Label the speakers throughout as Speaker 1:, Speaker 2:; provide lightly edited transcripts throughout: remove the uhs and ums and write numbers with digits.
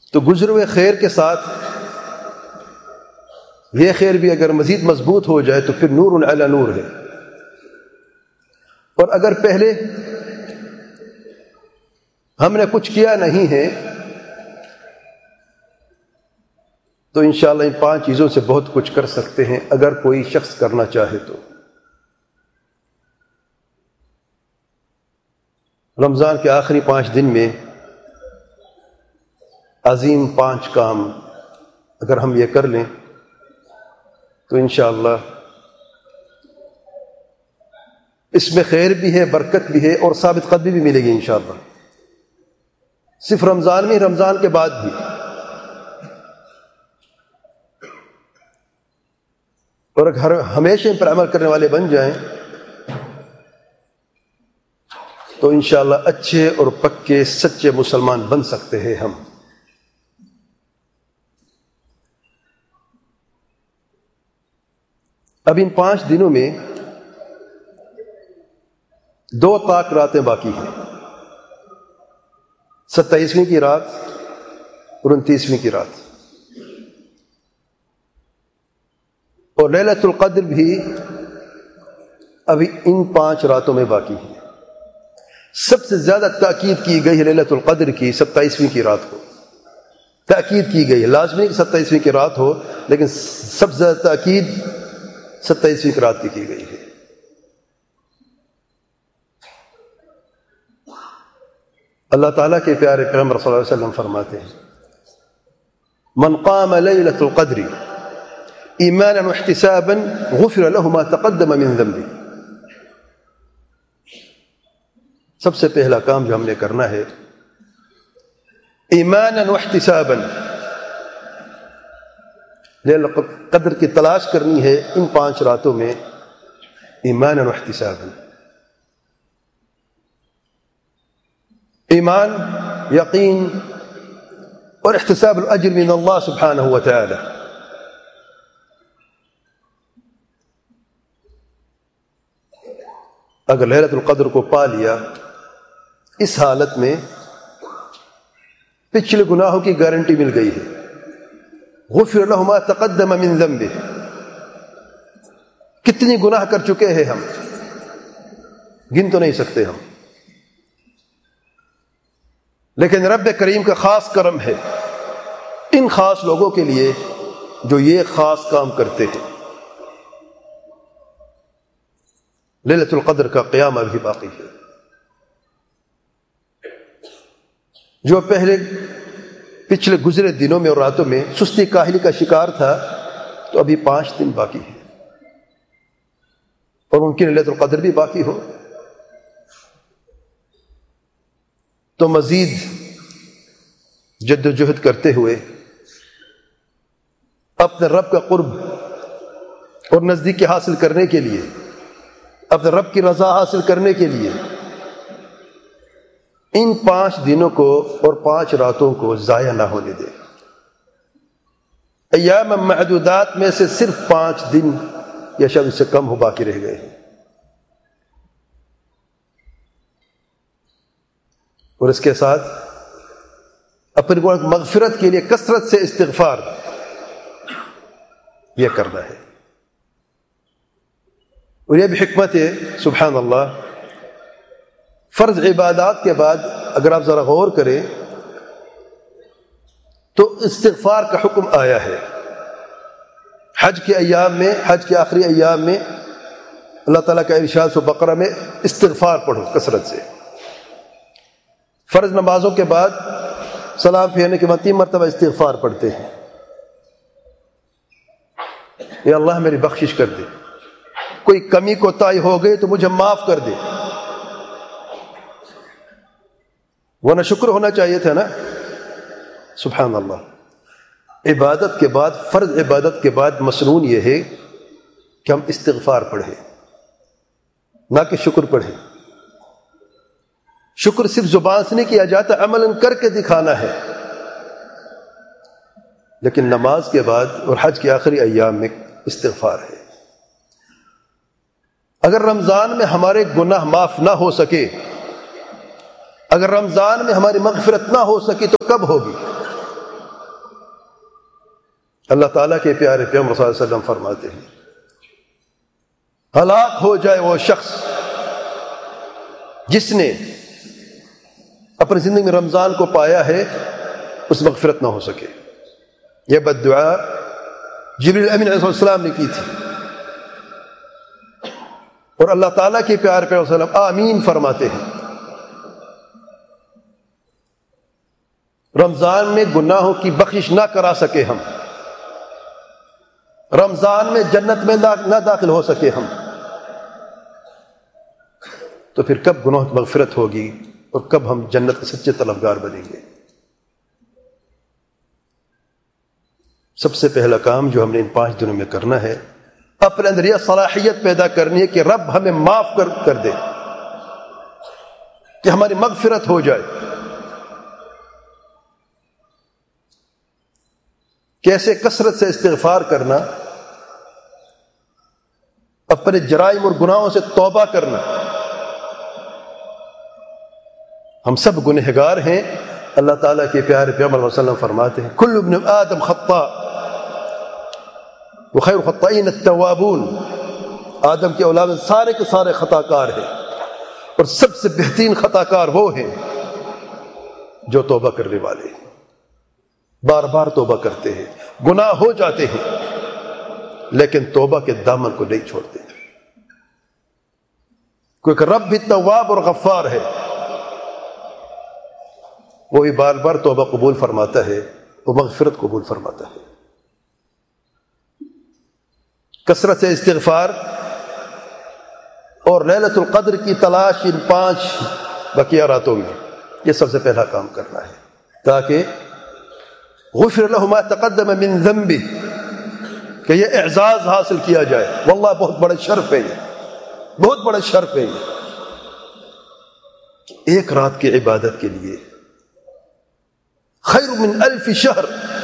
Speaker 1: تو گزرے ہوئے خیر کے ساتھ یہ خیر بھی اگر مزید مضبوط ہو جائے تو پھر نور علی نور ہے. اور اگر پہلے ہم نے کچھ کیا نہیں ہے تو انشاءاللہ ان 5 چیزوں سے بہت کچھ کر سکتے ہیں اگر کوئی شخص کرنا چاہے تو. رمضان کے آخری 5 دن میں عظیم 5 کام اگر ہم یہ کر لیں تو انشاءاللہ اس میں خیر بھی ہے، برکت بھی ہے اور ثابت قدمی بھی ملے گی انشاءاللہ. صرف رمضان میں، رمضان کے بعد بھی. اور اگر ہمیشہ ان پر عمل کرنے والے بن جائیں تو انشاءاللہ اچھے اور پکے سچے مسلمان بن سکتے ہیں ہم. اب ان 5 دنوں میں 2 طاق راتیں باقی ہیں، 27ویں کی رات اور 29ویں کی رات. اور لیلۃ القدر بھی ابھی ان 5 راتوں میں باقی ہے. سب سے زیادہ تاکید کی گئی ہے لیلۃ القدر کی 27ویں کی رات کو تاکید کی گئی ہے. لازمی کہ 27ویں کی رات ہو، لیکن سب سے زیادہ تاکید 27ویں کی رات کی گئی ہے. اللہ تعالیٰ کے پیارے پیغمبر صلی اللہ علیہ وسلم فرماتے ہیں من قام لیلۃ القدر ایمانا واحتسابا غفر له ما تقدم من ذنبه. سب سے پہلا کام جو ہم نے کرنا ہے ایمانا واحتسابا، لیلۃ القدر کی تلاش کرنی ہے ان 5 راتوں میں ایمانا واحتسابا. ایمان، یقین اور احتساب الاجر من اللہ سبحانہ وتعالی. اگر لیلۃ القدر کو پا لیا اس حالت میں پچھلے گناہوں کی گارنٹی مل گئی ہے. غفر له ما تقدم من ذنبه. کتنی گناہ کر چکے ہیں ہم، گن تو نہیں سکتے ہم، لیکن رب کریم کا خاص کرم ہے ان خاص لوگوں کے لیے جو یہ خاص کام کرتے ہیں. لیلۃ القدر کا قیام ابھی باقی ہے. جو پچھلے گزرے دنوں میں اور راتوں میں سستی کاہلی کا شکار تھا تو ابھی 5 دن باقی ہیں اور ممکن لیلۃ القدر بھی باقی ہو. تو مزید جد و جہد کرتے ہوئے اپنے رب کا قرب اور نزدیکی حاصل کرنے کے لیے، اپنے رب کی رضا حاصل کرنے کے لیے ان 5 دنوں کو اور 5 راتوں کو ضائع نہ ہونے دے. ایام معدودات میں سے صرف 5 دن یا شاید اس سے کم ہو باقی رہ گئے ہیں. اور اس کے ساتھ اپنی مغفرت کے لیے کثرت سے استغفار یہ کرنا ہے. اور یہ بھی حکمت ہے سبحان اللہ. فرض عبادات کے بعد اگر آپ ذرا غور کریں تو استغفار کا حکم آیا ہے. حج کے ایام میں، حج کے آخری ایام میں اللہ تعالیٰ کا ارشاد سورہ بقرہ میں استغفار پڑھو کثرت سے. فرض نمازوں کے بعد سلام پھیرنے کے بعد 3 مرتبہ استغفار پڑھتے ہیں. یا اللہ میری بخشش کر دے، کوئی کمی کوتاہی ہو گئی تو مجھے معاف کر دے. ورنہ شکر ہونا چاہیے تھا نا. سبحان اللہ. عبادت کے بعد، فرض عبادت کے بعد مسنون یہ ہے کہ ہم استغفار پڑھیں، نہ کہ شکر پڑھیں. شکر صرف زبان سے نہیں کیا جاتا، عملاً کر کے دکھانا ہے. لیکن نماز کے بعد اور حج کے آخری ایام میں استغفار ہے. اگر رمضان میں ہمارے گناہ معاف نہ ہو سکے، اگر رمضان میں ہماری مغفرت نہ ہو سکی تو کب ہوگی؟ اللہ تعالیٰ کے پیارے پیغمبر صلی اللہ علیہ وسلم فرماتے ہیں ہلاک ہو جائے وہ شخص جس نے اپنی زندگی میں رمضان کو پایا ہے اس مغفرت نہ ہو سکے. یہ بد دعا جبریل امین علیہ السلام نے کی تھی اور اللہ تعالیٰ کے پیارے پیغمبر صلی اللہ علیہ وسلم آمین فرماتے ہیں. رمضان میں گناہوں کی بخشش نہ کرا سکے ہم، رمضان میں جنت میں نہ داخل ہو سکے ہم، تو پھر کب گناہ کی مغفرت ہوگی اور کب ہم جنت کے سچے طلبگار بنیں گے؟ سب سے پہلا کام جو ہم نے ان 5 دنوں میں کرنا ہے، اپنے اندر یہ صلاحیت پیدا کرنی ہے کہ رب ہمیں معاف کر دے، کہ ہماری مغفرت ہو جائے. کیسے؟ کثرت سے استغفار کرنا، اپنے جرائم اور گناہوں سے توبہ کرنا. ہم سب گنہگار ہیں. اللہ تعالیٰ کے پیارے پیغمبر صلی اللہ علیہ وسلم فرماتے ہیں کل ابن آدم خطاء وخیر الخطائین التوابون. آدم کی اولاد سارے کے سارے خطا کار ہیں اور سب سے بہترین خطا کار وہ ہیں جو توبہ کرنے والے ہیں، بار بار توبہ کرتے ہیں. گناہ ہو جاتے ہیں لیکن توبہ کے دامن کو نہیں چھوڑتے، کیونکہ رب بھی تواب اور غفار ہے، وہ بھی بار بار توبہ قبول فرماتا ہے، وہ مغفرت قبول فرماتا ہے. کثرت سے استغفار اور لیلۃ القدر کی تلاش ان 5 بقیہ راتوں میں، یہ سب سے پہلا کام کرنا ہے تاکہ غفر له ما تقدم من ذنبه، کہ یہ اعزاز حاصل کیا جائے. واللہ بہت بڑا شرف ہے، یہ بہت بڑا شرف ہے. یہ ایک رات کی عبادت کے لیے خیر من 1000 شہر،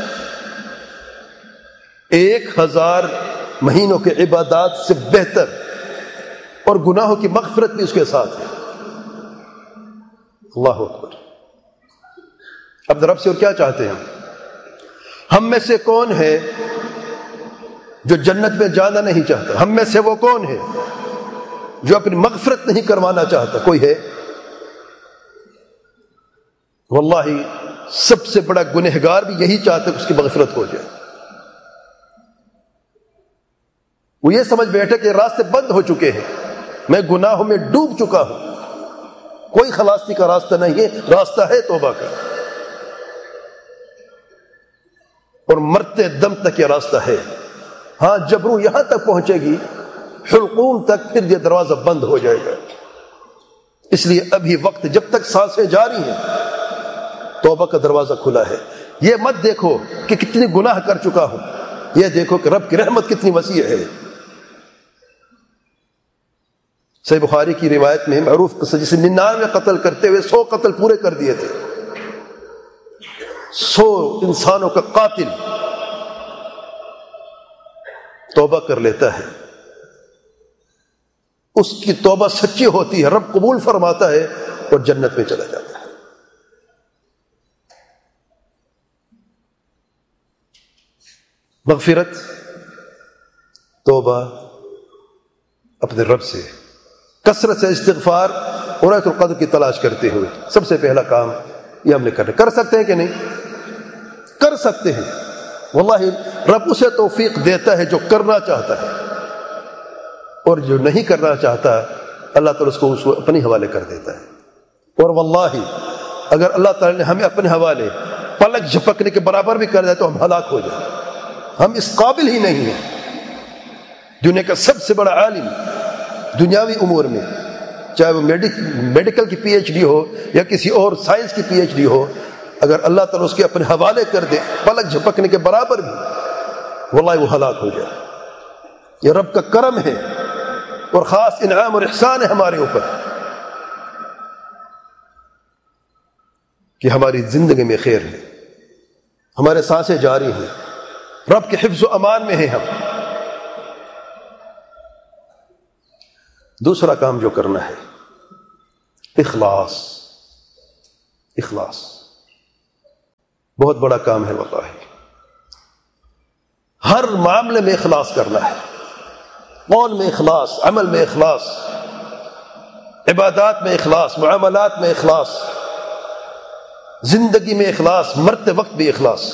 Speaker 1: 1000 مہینوں کے عبادات سے بہتر، اور گناہوں کی مغفرت بھی اس کے ساتھ ہے. اللہ اکبر. اب رب سے اور کیا چاہتے ہیں ہم میں سے کون ہے جو جنت میں جانا نہیں چاہتا؟ ہم میں سے وہ کون ہے جو اپنی مغفرت نہیں کروانا چاہتا؟ کوئی ہے؟ واللہ سب سے بڑا گنہگار بھی یہی چاہتا ہے کہ اس کی مغفرت ہو جائے. وہ یہ سمجھ بیٹھے کہ راستے بند ہو چکے ہیں، میں گناہوں میں ڈوب چکا ہوں، کوئی خلاصی کا راستہ نہیں ہے، راستہ ہے توبہ کا، اور مرتے دم تک یہ راستہ ہے. ہاں جب روح یہاں تک پہنچے گی حلقوم تک، پھر یہ دروازہ بند ہو جائے گا. اس لیے ابھی وقت، جب تک سانسیں جاری ہیں توبہ کا دروازہ کھلا ہے. یہ مت دیکھو کہ کتنی گناہ کر چکا ہوں، یہ دیکھو کہ رب کی رحمت کتنی وسیع ہے. صحیح بخاری کی روایت میں معروف قصہ، جسے 99 قتل کرتے ہوئے 100 قتل پورے کر دیے تھے. 100 انسانوں کا قاتل توبہ کر لیتا ہے، اس کی توبہ سچی ہوتی ہے، رب قبول فرماتا ہے اور جنت میں چلا جاتا ہے. مغفرت، توبہ اپنے رب سے، کثرت سے استغفار اور لیلۃ القدر کی تلاش کرتے ہوئے سب سے پہلا کام یہ ہم نے کرنا. کر سکتے ہیں کہ نہیں؟ کر سکتے ہیں. واللہ رب اسے توفیق دیتا ہے جو کرنا چاہتا ہے، اور جو نہیں کرنا چاہتا اللہ تعالیٰ اس کو اپنے حوالے کر دیتا ہے. اور واللہ اگر اللہ تعالیٰ نے ہمیں اپنے حوالے پلک جھپکنے کے برابر بھی کر دیا تو ہم ہلاک ہو جائیں. ہم اس قابل ہی نہیں ہیں. دنیا کا سب سے بڑا عالم دنیاوی امور میں، چاہے وہ میڈیکل کی پی ایچ ڈی ہو یا کسی اور سائنس کی پی ایچ ڈی ہو، اگر اللہ تعالیٰ اس کے اپنے حوالے کر دے پلک جھپکنے کے برابر بھی، واللہ وہ ہلاک ہو جائے. یہ رب کا کرم ہے اور خاص انعام اور احسان ہے ہمارے اوپر کہ ہماری زندگی میں خیر ہے، ہمارے سانسیں جاری ہیں، رب کے حفظ و امان میں ہیں ہم. دوسرا کام جو کرنا ہے اخلاص. اخلاص بہت بڑا کام ہے واللہ. ہر معاملے میں اخلاص کرنا ہے، قول میں اخلاص، عمل میں اخلاص، عبادات میں اخلاص، معاملات میں اخلاص، زندگی میں اخلاص، مرتے وقت بھی اخلاص۔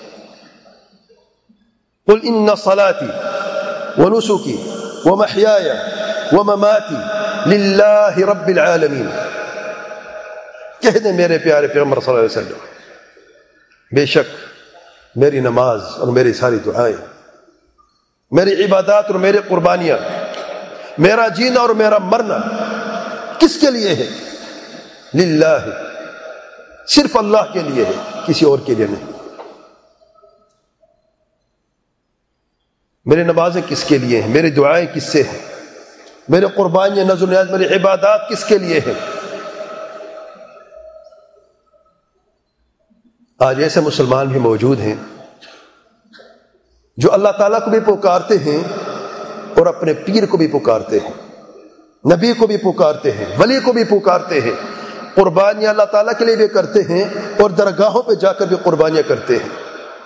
Speaker 1: قل ان صلاتی ونسکی ومحیای ومماتی للہ رب العالمین، کہہ دیں میرے پیارے پیغمبر صلی اللہ علیہ وسلم، بے شک میری نماز اور میری ساری دعائیں، میری عبادات اور میری قربانیاں، میرا جینا اور میرا مرنا کس کے لیے ہے؟ للہ، صرف اللہ کے لیے ہے، کسی اور کے لیے نہیں۔ میری نمازیں کس کے لیے ہیں؟ میری دعائیں کس سے ہیں؟ میری قربانیاں، نذر و نیاز، میری عبادات کس کے لیے ہیں؟ آج ایسے مسلمان بھی موجود ہیں جو اللہ تعالیٰ کو بھی پکارتے ہیں اور اپنے پیر کو بھی پکارتے ہیں، نبی کو بھی پکارتے ہیں، ولی کو بھی پکارتے ہیں، قربانیاں اللہ تعالیٰ کے لیے بھی کرتے ہیں اور درگاہوں پہ جا کر بھی قربانیاں کرتے ہیں۔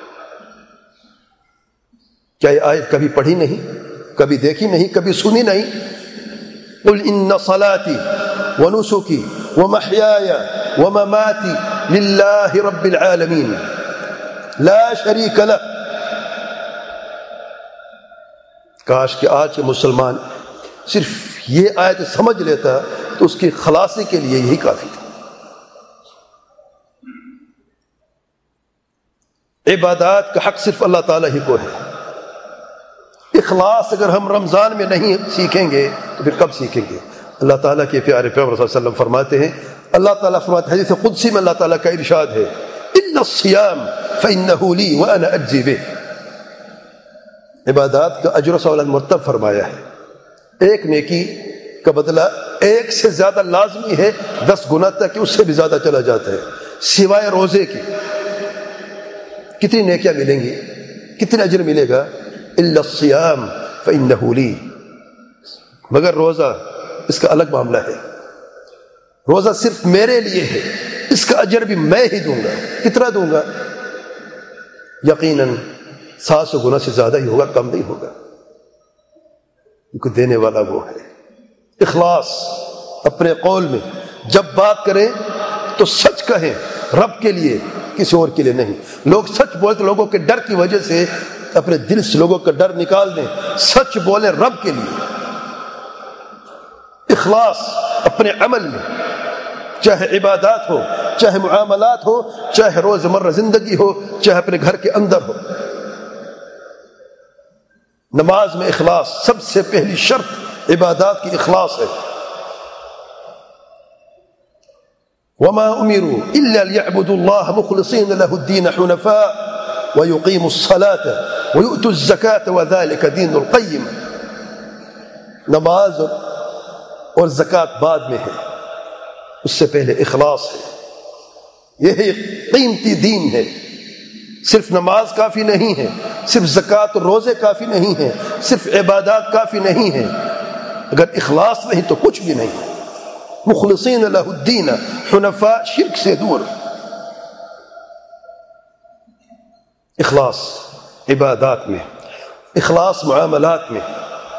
Speaker 1: کیا یہ آیت کبھی پڑھی نہیں، کبھی دیکھی نہیں، کبھی سنی نہیں؟ قل ان صلاتی ونسکی ومحیای ومماتی للہ رب العالمین لا شریک لہ۔ کاش کہ آج کے مسلمان صرف یہ آیت سمجھ لیتا تو اس کی خلاصی کے لیے یہی کافی تھا۔ عبادات کا حق صرف اللہ تعالیٰ ہی کو ہے۔ اخلاص اگر ہم رمضان میں نہیں سیکھیں گے تو پھر کب سیکھیں گے؟ اللہ تعالیٰ کے پیارے پیغمبر صلی اللہ علیہ وسلم فرماتے ہیں، اللہ تعالیٰ فرماتے ہیں، حدیث قدسی میں اللہ تعالیٰ کا ارشاد ہے، الا الصیام فانہ لی وانا اجزی بہ۔ عبادات کا اجر و ثواب مرتب فرمایا ہے، ایک نیکی کا بدلہ ایک سے زیادہ لازمی ہے، 10 گنا تک اس سے بھی زیادہ چلا جاتا ہے، سوائے روزے کی۔ کتنی نیکیاں ملیں گی، کتنا اجر ملے گا؟ الا الصیام فانہ لی، مگر روزہ اس کا الگ معاملہ ہے، روزہ صرف میرے لیے ہے، اس کا اجر بھی میں ہی دوں گا۔ کتنا دوں گا؟ یقیناً 700 گنا سے زیادہ ہی ہوگا، کم نہیں ہوگا، کیونکہ دینے والا وہ ہے۔ اخلاص اپنے قول میں، جب بات کریں تو سچ کہیں، رب کے لیے، کسی اور کے لیے نہیں۔ لوگ سچ بولتے، لوگوں کے ڈر کی وجہ سے اپنے دل سے لوگوں کا ڈر نکال دیں، سچ بولیں رب کے لیے۔ اخلاص اپنے عمل میں، چاہے عبادات ہو، چاہے معاملات ہو، چاہے روزمرہ زندگی ہو، چاہے اپنے گھر کے اندر ہو۔ نماز میں اخلاص سب سے پہلی شرط عبادات کی اخلاص ہے۔ وما امروا الا ليعبدوا الله مخلصين له الدين حنفاء ويقيموا الصلاة ويؤتوا الزكاة وذلك دين القيم۔ نماز اور زکوٰۃ بعد میں ہے، اس سے پہلے اخلاص ہے۔ یہی قیمتی دین ہے۔ صرف نماز کافی نہیں ہے، صرف زکوٰۃ اور روزے کافی نہیں ہیں، صرف عبادات کافی نہیں ہیں، اگر اخلاص نہیں تو کچھ بھی نہیں ہے۔ مخلصین لہ الدین حنفاء، شرک سے دور۔ اخلاص عبادات میں، اخلاص معاملات میں،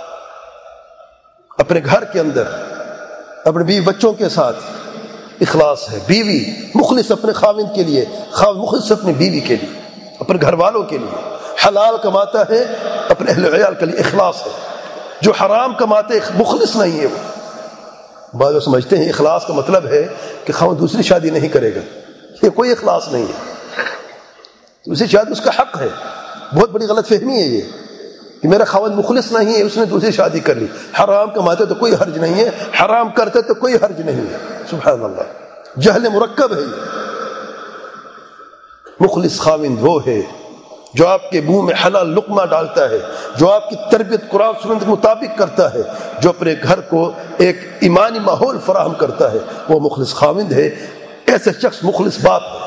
Speaker 1: اپنے گھر کے اندر، اپنے بیوی بچوں کے ساتھ اخلاص ہے۔ بیوی مخلص اپنے خاوند کے لیے، خاوند مخلص اپنی بیوی کے لیے، اپنے گھر والوں کے لیے۔ حلال کماتا ہے، اپنے اہل عیال کے لیے اخلاص ہے۔ جو حرام کماتے مخلص نہیں ہے وہ۔ بعض لوگ سمجھتے ہیں اخلاص کا مطلب ہے کہ خاوند دوسری شادی نہیں کرے گا، یہ کوئی اخلاص نہیں ہے۔ دوسری شادی اس کا حق ہے، بہت بڑی غلط فہمی ہے یہ کہ میرا خاوند مخلص نہیں ہے، اس نے دوسری شادی کر لی۔ حرام کماتے تو کوئی حرج نہیں ہے، حرام کرتے تو کوئی حرج نہیں ہے۔ سبحان اللہ، جہل مرکب ہے یہ۔ مخلص خاوند وہ ہے جو آپ کے منہ میں حلال لقمہ ڈالتا ہے، جو آپ کی تربیت قرآن سنت کے مطابق کرتا ہے، جو اپنے گھر کو ایک ایمانی ماحول فراہم کرتا ہے، وہ مخلص خاوند ہے۔ ایسے شخص مخلص باپ ہے۔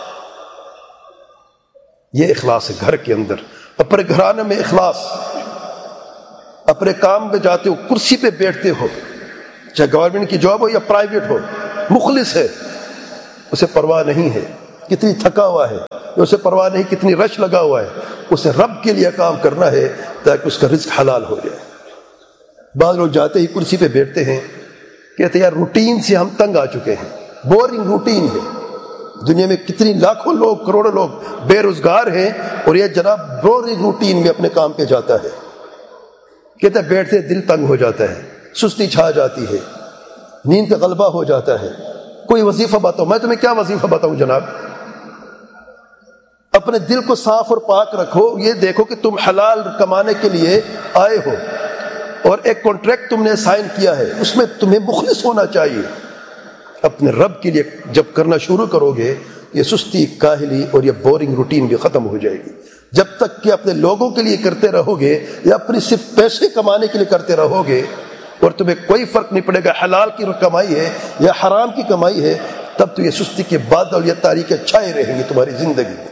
Speaker 1: یہ اخلاص ہے گھر کے اندر۔ اپنے گھرانے میں اخلاص، اپنے کام پہ جاتے ہو، کرسی پہ بیٹھتے ہو، چاہے گورنمنٹ کی جاب ہو یا پرائیویٹ ہو، مخلص ہے، اسے پرواہ نہیں ہے کتنی تھکا ہوا ہے، اسے پرواہ نہیں کتنی رش لگا ہوا ہے، اسے رب کے لیے کام کرنا ہے تاکہ اس کا رزق حلال ہو جائے۔ بعض لوگ جاتے ہی کرسی پہ بیٹھتے ہیں، کہتے ہیں یار روٹین سے ہم تنگ آ چکے ہیں، بورنگ روٹین ہے۔ دنیا میں کتنی لاکھوں لوگ، کروڑوں لوگ بے روزگار ہیں، اور یہ جناب بورنگ روٹین میں اپنے کام پہ جاتا ہے۔ کہتے ہیں بیٹھتے دل تنگ ہو جاتا ہے، سستی چھا جاتی ہے، نیند کا غلبہ ہو جاتا ہے۔ کوئی وظیفہ بتاؤ۔ میں تمہیں کیا وظیفہ بتاؤں جناب؟ اپنے دل کو صاف اور پاک رکھو، یہ دیکھو کہ تم حلال کمانے کے لیے آئے ہو، اور ایک کانٹریکٹ تم نے سائن کیا ہے، اس میں تمہیں مخلص ہونا چاہیے۔ اپنے رب کے لیے جب کرنا شروع کرو گے، یہ سستی، کاہلی اور یہ بورنگ روٹین بھی ختم ہو جائے گی۔ جب تک کہ اپنے لوگوں کے لیے کرتے رہو گے یا اپنی صرف پیسے کمانے کے لیے کرتے رہو گے، اور تمہیں کوئی فرق نہیں پڑے گا حلال کی کمائی ہے یا حرام کی کمائی ہے، تب تو یہ سستی کے بادل یا تاریکیں چھائے رہیں گی تمہاری زندگی میں۔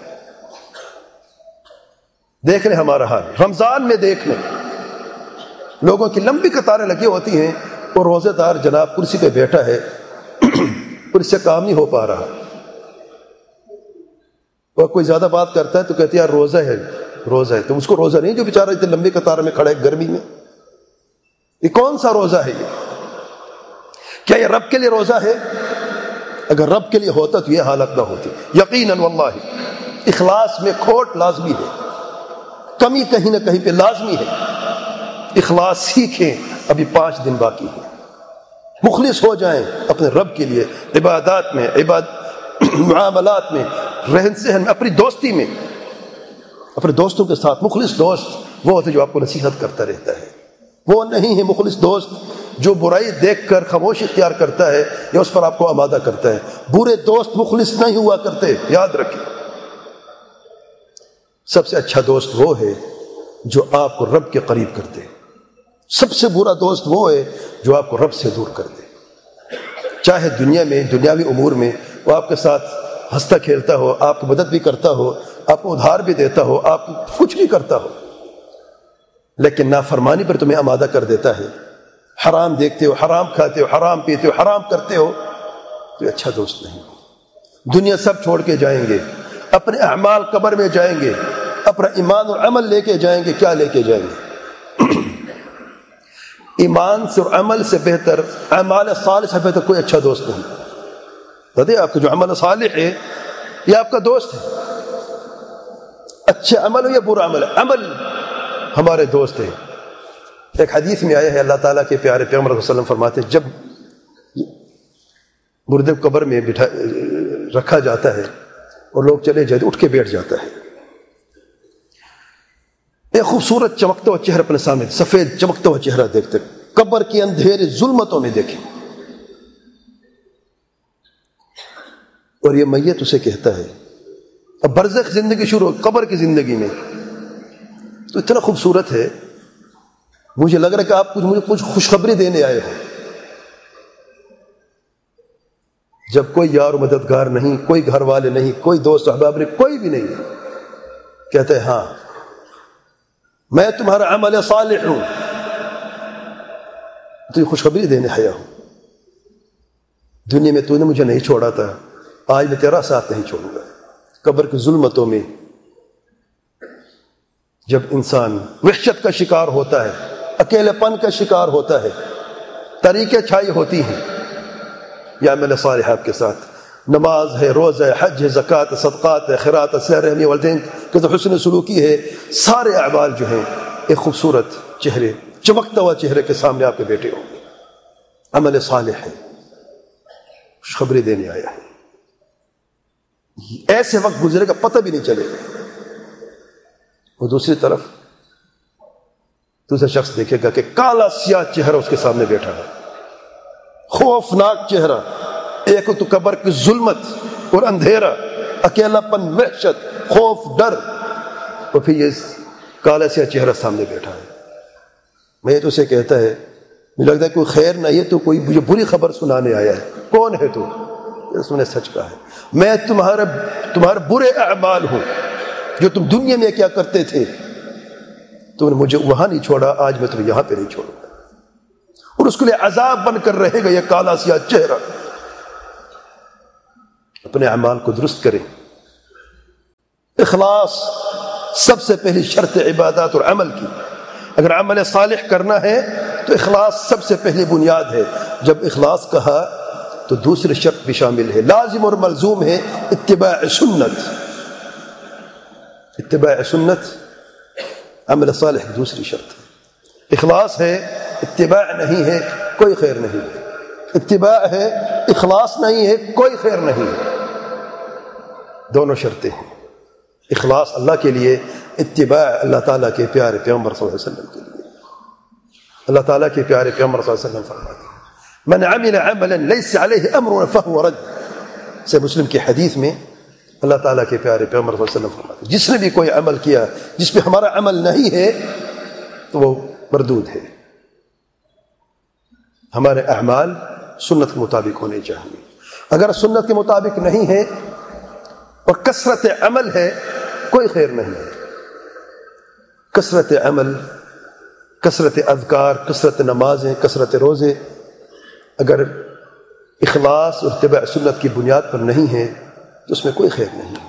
Speaker 1: دیکھ لیں ہمارا حال، رمضان میں دیکھ لیں، لوگوں کی لمبی قطاریں لگی ہوتی ہیں، اور روزے دار جناب کرسی پہ بیٹھا ہے اور اس سے کام نہیں ہو پا رہا، اور کوئی زیادہ بات کرتا ہے تو کہتے ہیں یار روزہ ہے، روزہ ہے۔ تو اس کو روزہ نہیں جو بیچارہ اتنی لمبی قطار میں کھڑا ہے گرمی میں، یہ کون سا روزہ ہے؟ کیا یہ رب کے لیے روزہ ہے؟ اگر رب کے لیے ہوتا تو یہ حالت نہ ہوتی۔ یقیناً واللہ اخلاص میں کھوٹ لازمی ہے، کمی کہیں نہ کہیں پہ لازمی ہے۔ اخلاص سیکھیں، ابھی 5 دن باقی ہیں، مخلص ہو جائیں اپنے رب کے لیے، عبادات میں، معاملات میں، رہن سہن میں، اپنی دوستی میں، اپنے دوستوں کے ساتھ۔ مخلص دوست وہ ہوتا ہے جو آپ کو نصیحت کرتا رہتا ہے، وہ نہیں ہے مخلص دوست جو برائی دیکھ کر خاموشی اختیار کرتا ہے یا اس پر آپ کو آمادہ کرتا ہے۔ برے دوست مخلص نہیں ہوا کرتے، یاد رکھیں۔ سب سے اچھا دوست وہ ہے جو آپ کو رب کے قریب کر دے، سب سے برا دوست وہ ہے جو آپ کو رب سے دور کر دے۔ چاہے دنیا میں، دنیاوی امور میں وہ آپ کے ساتھ ہنستا کھیلتا ہو، آپ کی مدد بھی کرتا ہو، آپ کو ادھار بھی دیتا ہو، آپ کچھ بھی کرتا ہو، لیکن نافرمانی پر تمہیں آمادہ کر دیتا ہے، حرام دیکھتے ہو، حرام کھاتے ہو، حرام پیتے ہو، حرام کرتے ہو، تو یہ اچھا دوست نہیں۔ دنیا سب چھوڑ کے جائیں گے، اپنے اعمال قبر میں جائیں گے، اپنا ایمان اور عمل لے کے جائیں گے۔ کیا لے کے جائیں گے؟ ایمان سے اور عمل سے بہتر، اعمال صالح سے بہتر کوئی اچھا دوست نہیں۔ بتائیے آپ کا جو عمل صالح ہے یہ آپ کا دوست ہے، اچھا عمل ہو یا برا عمل، عمل ہمارے دوست ہیں۔ ایک حدیث میں آیا ہے، اللہ تعالیٰ کے پیارے پیغمبر صلی اللہ علیہ وسلم فرماتے ہیں جب مردے کو قبر میں رکھا جاتا ہے اور لوگ چلے جاتے، اٹھ کے بیٹھ جاتا ہے، ایک خوبصورت چمکتا ہوا چہرہ اپنے سامنے، سفید چمکتا ہوا چہرہ دیکھتے، قبر کے اندھیرے ظلمتوں میں دیکھیں، اور یہ میت اسے کہتا ہے، اب برزخ زندگی شروع، قبر کی زندگی میں تو اتنا خوبصورت ہے، مجھے لگ رہا ہے کہ آپ مجھے کچھ خوشخبری دینے آئے ہو۔ جب کوئی یار و مددگار نہیں، کوئی گھر والے نہیں، کوئی دوست احباب نہیں، کوئی بھی نہیں، کہتے ہیں ہاں میں تمہارا عمل صالح ہوں، تو یہ خوشخبری دینے آیا ہوں، دنیا میں تو نے مجھے نہیں چھوڑا تھا، آج میں تیرا ساتھ نہیں چھوڑوں گا۔ قبر کی ظلمتوں میں جب انسان وحشت کا شکار ہوتا ہے، اکیلے پن کا شکار ہوتا ہے، طریقیں چھائی ہوتی ہیں، یا عمل صالح آپ کے ساتھ، نماز ہے، روزہ ہے، حج ہے، زکوٰۃ ہے، صدقات ہے، خیرات ہے، صلہ رحمی، والدین کے ساتھ حسن سلوکی ہے، سارے اعمال جو ہیں ایک خوبصورت چہرے، چمکتا ہوا چہرے کے سامنے آپ کے بیٹھے ہوں گے، عمل صالح ہے، خوشخبری دینے آیا ہے۔ ایسے وقت گزرے گا پتہ بھی نہیں چلے گا۔ وہ دوسری طرف دوسرا شخص دیکھے گا کہ کالا سیاہ چہرہ اس کے سامنے بیٹھا ہے، خوفناک چہرہ، ایک تو قبر کی ظلمت اور اندھیرا، اکیلا پن، وحشت، خوف، ڈر، اور پھر یہ کالا سیاہ چہرہ سامنے بیٹھا ہے۔ میں تو اسے کہتا ہے، مجھے لگتا ہے کوئی خیر نہیں ہے، تو کوئی مجھے بری خبر سنانے آیا ہے۔ کون ہے تو؟ اس نے سچ کہا ہے، میں تمہارے برے اعمال ہوں، جو تم دنیا میں کیا کرتے تھے، تم نے مجھے وہاں نہیں چھوڑا، آج میں تمہیں یہاں پہ نہیں چھوڑوں گا، اور اس کے لیے عذاب بن کر رہے گا یہ کالا سیاہ چہرہ۔ اپنے اعمال کو درست کریں، اخلاص سب سے پہلی شرط عبادات اور عمل کی. اگر عمل صالح کرنا ہے تو اخلاص سب سے پہلی بنیاد ہے. جب اخلاص کہا تو دوسری شرط بھی شامل ہے، لازم اور ملزوم ہے اتباع سنت. اتباع سنت عمل صالح کی دوسری شرط ہے. اخلاص ہے، اتباع نہیں ہے، کوئی خیر نہیں ہے. اتباع ہے، اخلاص نہیں ہے، کوئی خیر نہیں ہے. دونوں شرطیں ہیں. اخلاص اللہ کے لیے، اتباع اللہ تعالیٰ کے پیارے پیغمبر صلی اللہ علیہ وسلم کے لیے. اللہ تعالیٰ کے پیارے پیغمبر صلی اللہ علیہ وسلم فرماتے ہیں من عمل عملا ليس عليه امرنا فهو رد. سے مسلم کی حدیث میں اللہ تعالیٰ کے پیارے پیغمبر صلی اللہ علیہ وسلم فرماتے ہیں جس نے بھی کوئی عمل کیا جس پہ ہمارا عمل نہیں ہے تو وہ مردود ہے. ہمارے اعمال سنت کے مطابق ہونے چاہیے. اگر سنت کے مطابق نہیں ہے اور کثرت عمل ہے کوئی خیر نہیں ہے. کثرت عمل، کثرت اذکار، کثرت نمازیں، کثرت روزے اگر اخلاص اور اتباع سنت کی بنیاد پر نہیں ہے تو اس میں کوئی خیر نہیں ہے.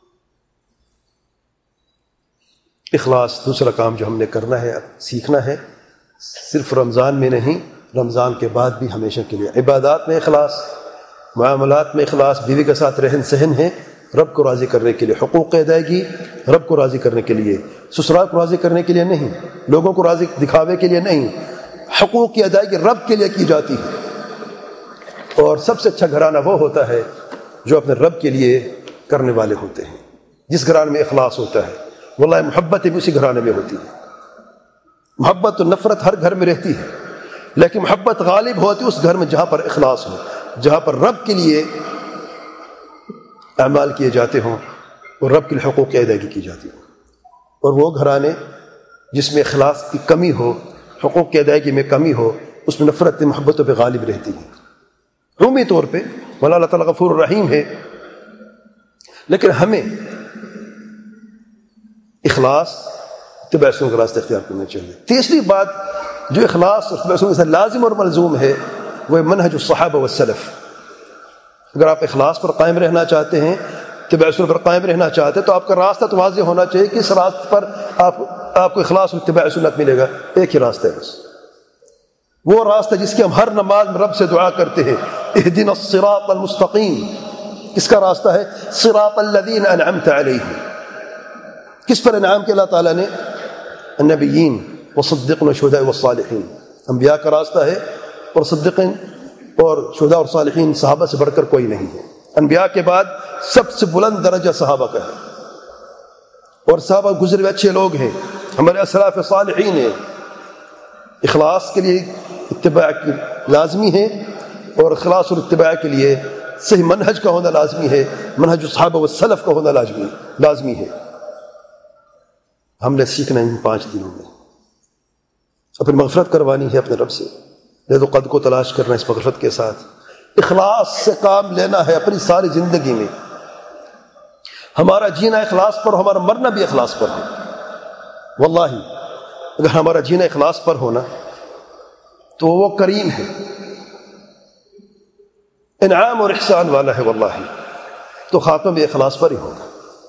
Speaker 1: اخلاص دوسرا کام جو ہم نے کرنا ہے، سیکھنا ہے، صرف رمضان میں نہیں، رمضان کے بعد بھی ہمیشہ کے لیے. عبادات میں اخلاص، معاملات میں اخلاص، بیوی کے ساتھ رہن سہن ہے رب کو راضی کرنے کے لیے، حقوق ادائیگی رب کو راضی کرنے کے لیے، سسرال کو راضی کرنے کے لیے نہیں، لوگوں کو راضی دکھاوے کے لیے نہیں. حقوق کی ادائیگی رب کے لیے کی جاتی ہے. اور سب سے اچھا گھرانہ وہ ہوتا ہے جو اپنے رب کے لیے کرنے والے ہوتے ہیں. جس گھرانے میں اخلاص ہوتا ہے واللہ محبت بھی اسی گھرانے میں ہوتی ہے. محبت و نفرت ہر گھر میں رہتی ہے لیکن محبت غالب ہوتی ہے اس گھر میں جہاں پر اخلاص ہو، جہاں پر رب کے لیے اعمال کیے جاتے ہوں اور رب کے لیے حقوق کی ادائیگی کی جاتی ہو. اور وہ گھرانے جس میں اخلاص کی کمی ہو، حقوق کی ادائیگی میں کمی ہو، اس میں نفرت محبتوں پہ غالب رہتی ہے. عمومی طور پہ اللہ تعالیٰ غفور الرحیم ہے لیکن ہمیں اخلاص اتباع سنت کا راستہ اختیار کرنا چاہیے. تیسری بات جو اخلاص اور اتباع سنت سے لازم اور ملزوم ہے وہ منہج الصحابہ والسلف. اگر آپ اخلاص پر قائم رہنا چاہتے ہیں، اتباع سنت پر قائم رہنا چاہتے ہیں تو آپ کا راستہ تو واضح ہونا چاہیے کہ اس راستے پر آپ کو اخلاص اور اتباع سنت ملے گا. ایک ہی راستہ ہے بس، وہ راستہ جس کے ہم ہر نماز میں رب سے دعا کرتے ہیں اہدنا الصراط المستقیم. کس کا راستہ ہے؟ صراط الذین انعمت علیہم. کس پر انعام کیا اللہ تعالیٰ نے؟ النبیین والصدیقین والشہداء والصالحین. انبیاء کا راستہ ہے اور صدیقین اور شہداء اور صالحین صحابہ سے بڑھ کر کوئی نہیں ہے. انبیاء کے بعد سب سے بلند درجہ صحابہ کا ہے اور صحابہ گزرے ہوئے اچھے لوگ ہیں، ہمارے اسلاف صالحین ہیں. اخلاص کے لیے اتباع لازمی ہے اور اخلاص اور اتباع کے لیے صحیح منہج کا ہونا لازمی ہے، منہج الصحابہ والسلف کا ہونا لازمی ہے. ہم نے سیکھنا ان 5 دنوں میں اپنی مغفرت کروانی ہے اپنے رب سے. لذ و قد کو تلاش کرنا اس مغفرت کے ساتھ، اخلاص سے کام لینا ہے اپنی ساری زندگی میں. ہمارا جینا اخلاص پر ہو، ہمارا مرنا بھی اخلاص پر ہو. واللہ اگر ہمارا جینا اخلاص پر ہونا تو وہ کریم ہے، انعام اور احسان والا ہے. واللہ تو خاتمہ بھی اخلاص پر ہی ہوگا.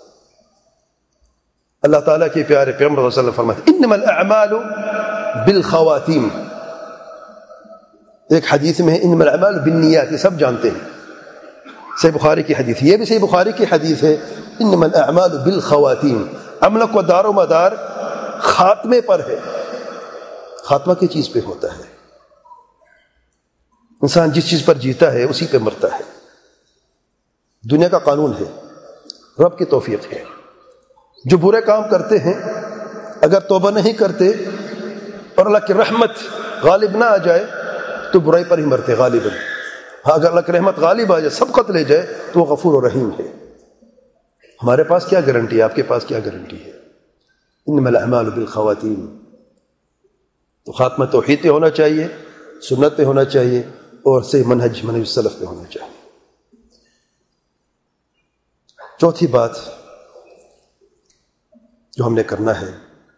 Speaker 1: اللہ تعالیٰ کے پیارے پیغمبر صلی اللہ علیہ وسلم فرماتے ہیں انما الاعمال بالخواتیم. ایک حدیث میں ہے انما الاعمال بالنیات، یہ سب جانتے ہیں، صحیح بخاری کی حدیث، یہ بھی صحیح بخاری کی حدیث ہے انما الاعمال بالخواتیم. عمل کو دار و مدار خاتمے پر ہے. خاتمہ کی چیز پہ ہوتا ہے. انسان جس چیز پر جیتا ہے اسی پہ مرتا ہے. دنیا کا قانون ہے، رب کی توفیق ہے. جو برے کام کرتے ہیں اگر توبہ نہیں کرتے اور اللہ کی رحمت غالب نہ آ جائے تو برائی پر ہی مرتے غالباً. اگر اللہ کی رحمت غالب آ جائے، سبقت لے جائے تو وہ غفور و رحیم ہے. ہمارے پاس کیا گارنٹی ہے؟ آپ کے پاس کیا گارنٹی ہے؟ انما الاعمال بالخواتیم. تو خاتمہ توحید پہ ہونا چاہیے، سنت پہ ہونا چاہیے اور صحیح منہج السلف پہ ہونا چاہیے. چوتھی بات جو ہم نے کرنا ہے،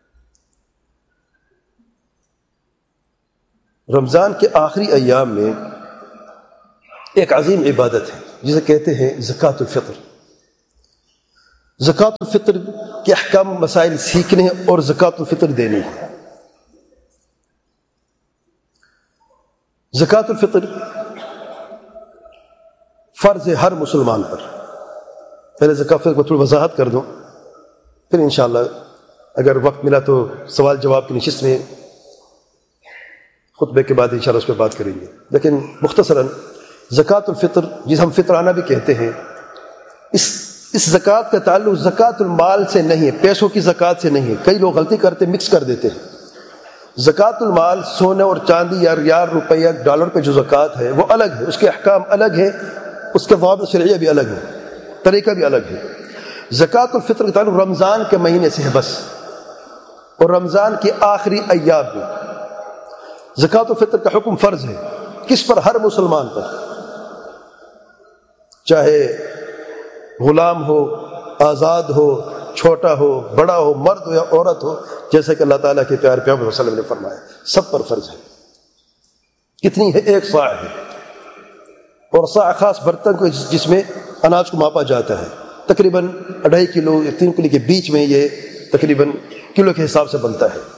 Speaker 1: رمضان کے آخری ایام میں ایک عظیم عبادت ہے جسے کہتے ہیں زکوٰۃ الفطر. زکوٰۃ الفطر کے احکام مسائل سیکھنے ہیں اور زکوٰۃ الفطر دینی ہے۔ زکوٰۃ الفطر فرض ہے ہر مسلمان پر۔ پہلے زکوٰۃ الفطر کو تھوڑی وضاحت کر دوں، پھر انشاءاللہ اگر وقت ملا تو سوال جواب کی نشست میں خطبے کے بعد انشاءاللہ اس پہ بات کریں گے۔ لیکن مختصراً زکوٰۃ الفطر جسے ہم فطرانہ بھی کہتے ہیں، اس زکوٰۃ کا تعلق زکوٰۃ المال سے نہیں ہے، پیسوں کی زکوٰۃ سے نہیں ہے۔ کئی لوگ غلطی کرتے مکس کر دیتے ہیں۔ زکوٰۃ المال سونے اور چاندی یا ریال روپیہ ڈالر پہ جو زکوٰۃ ہے وہ الگ ہے، اس کے احکام الگ ہے، اس کے ضوابط شرعیہ بھی الگ ہے، طریقہ بھی الگ ہے۔ زکوٰۃ الفطر کا تعلق رمضان کے مہینے سے ہے بس، اور رمضان کے آخری ایام میں۔ زکوٰۃ الفطر کا حکم فرض ہے، کس پر؟ ہر مسلمان پر، چاہے غلام ہو، آزاد ہو، چھوٹا ہو، بڑا ہو، مرد ہو یا عورت ہو، جیسا کہ اللہ تعالیٰ کے پیارے پیغمبر صلی اللہ علیہ وسلم نے فرمایا، سب پر فرض ہے۔ کتنی ہے؟ 1 صاع ہے، اور صاع خاص برتن کو جس میں اناج کو ماپا جاتا ہے، تقریباً 2.5 کلو یا 3 کلو کے بیچ میں یہ تقریباً کلو کے حساب سے بنتا ہے۔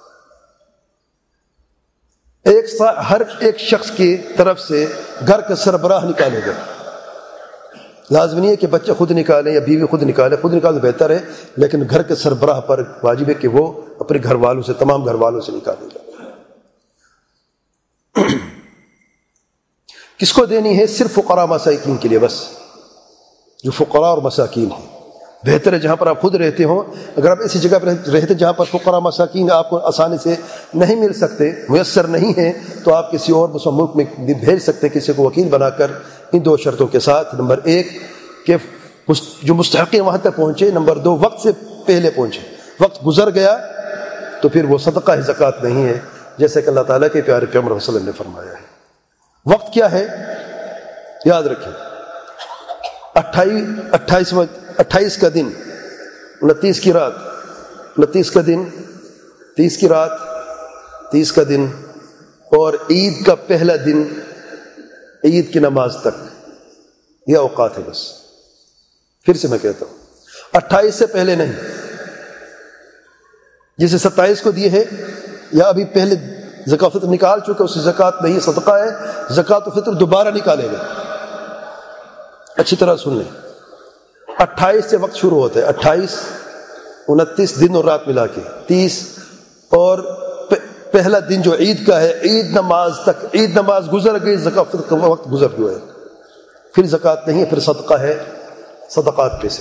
Speaker 1: 1 صاع ہر ایک شخص کی طرف سے گھر کا سربراہ نکالے گا۔ لازم نہیں ہے کہ بچے خود نکالیں یا بیوی خود نکالے، خود نکالے بہتر ہے، لیکن گھر کے سربراہ پر واجب ہے کہ وہ اپنے گھر والوں سے، تمام گھر والوں سے نکالے گا۔ کس کو دینی ہے؟ صرف فقراء مساکین کے لیے بس، جو فقراء اور مساکین ہیں۔ بہتر ہے جہاں پر آپ خود رہتے ہوں، اگر آپ ایسی جگہ پر رہتے جہاں پر فقراء مساکین آپ کو آسانی سے نہیں مل سکتے، میسر نہیں ہیں، تو آپ کسی اور مسلم ملک میں بھی بھیج سکتے ہیں، کسی کو وکیل بنا کر، ان 2 شرطوں کے ساتھ۔ نمبر 1 کہ جو مستحقین وہاں تک پہنچے، نمبر 2 وقت سے پہلے پہنچے۔ وقت گزر گیا تو پھر وہ صدقہ ہے، زکوٰۃ نہیں ہے، جیسے کہ اللہ تعالیٰ کے پیارے پیغمبر صلی اللہ علیہ وسلم نے فرمایا ہے۔ وقت کیا ہے؟ یاد رکھیں، 28 کا دن، 29 کی رات، 29 کا دن، 30 کی رات، 30 کا دن، اور عید کا پہلا دن عید کی نماز تک، یہ اوقات ہے بس۔ پھر سے میں کہتا ہوں، 28 سے پہلے نہیں، جسے 27 کو دی ہے یا ابھی پہلے زکوٰۃ الفطر نکال چکے اس کی زکوٰۃ نہیں، صدقہ ہے، زکوٰۃ الفطر دوبارہ نکالے گا۔ اچھی طرح سن لیں، 28 سے وقت شروع ہوتا ہے، 28، 29 دن اور رات ملا کے 30، اور پہلا دن جو عید کا ہے، عید نماز تک، عید نماز گزر گئی، زکوٰۃ الفطر کا وقت گزر گیا ہے، پھر زکوٰۃ نہیں ہے، پھر صدقہ ہے، صدقات پہ سے۔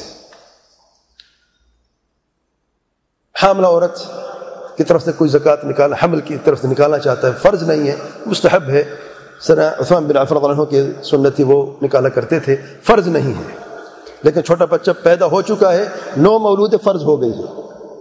Speaker 1: حاملہ عورت کی طرف سے کوئی زکوٰۃ نکالنا، حمل کی طرف سے نکالنا چاہتا ہے، فرض نہیں ہے، مستحب ہے۔ سنا عثمان بن عفان رضی اللہ عنہ کے سنت تھی، وہ نکالا کرتے تھے، فرض نہیں ہے۔ لیکن چھوٹا بچہ پیدا ہو چکا ہے، 9 مولود فرض ہو گئی ہے۔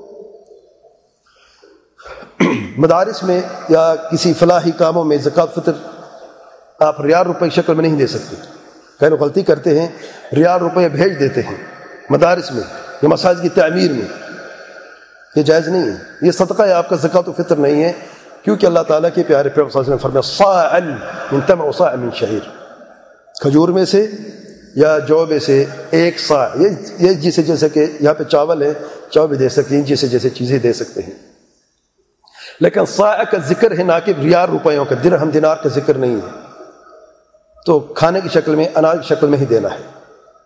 Speaker 1: مدارس میں یا کسی فلاحی کاموں میں زکوٰۃ فطر آپ ریال روپے کی شکل میں نہیں دے سکتے۔ کئی لوگ غلطی کرتے ہیں، ریال روپے بھیج دیتے ہیں مدارس میں یا مساجد کی تعمیر میں، یہ جائز نہیں ہے، یہ صدقہ ہے، آپ کا زکوٰۃ الفطر نہیں ہے، کیونکہ اللہ تعالیٰ کے پیارے پیغمبر صلی اللہ علیہ وسلم نے فرمایا صاعًا من تمر وصاعًا من شعیر، کھجور میں سے یا جو میں سے 1 صاع، یہ جیسے کہ یہاں پہ چاول ہے، چاول بھی دے سکتے ہیں، جیسے چیزیں دے سکتے ہیں، لیکن صاع کا ذکر ہے، نہ کہ ریال روپیوں کا، درہم دینار کا ذکر نہیں ہے، تو کھانے کی شکل میں، اناج کی شکل میں ہی دینا ہے۔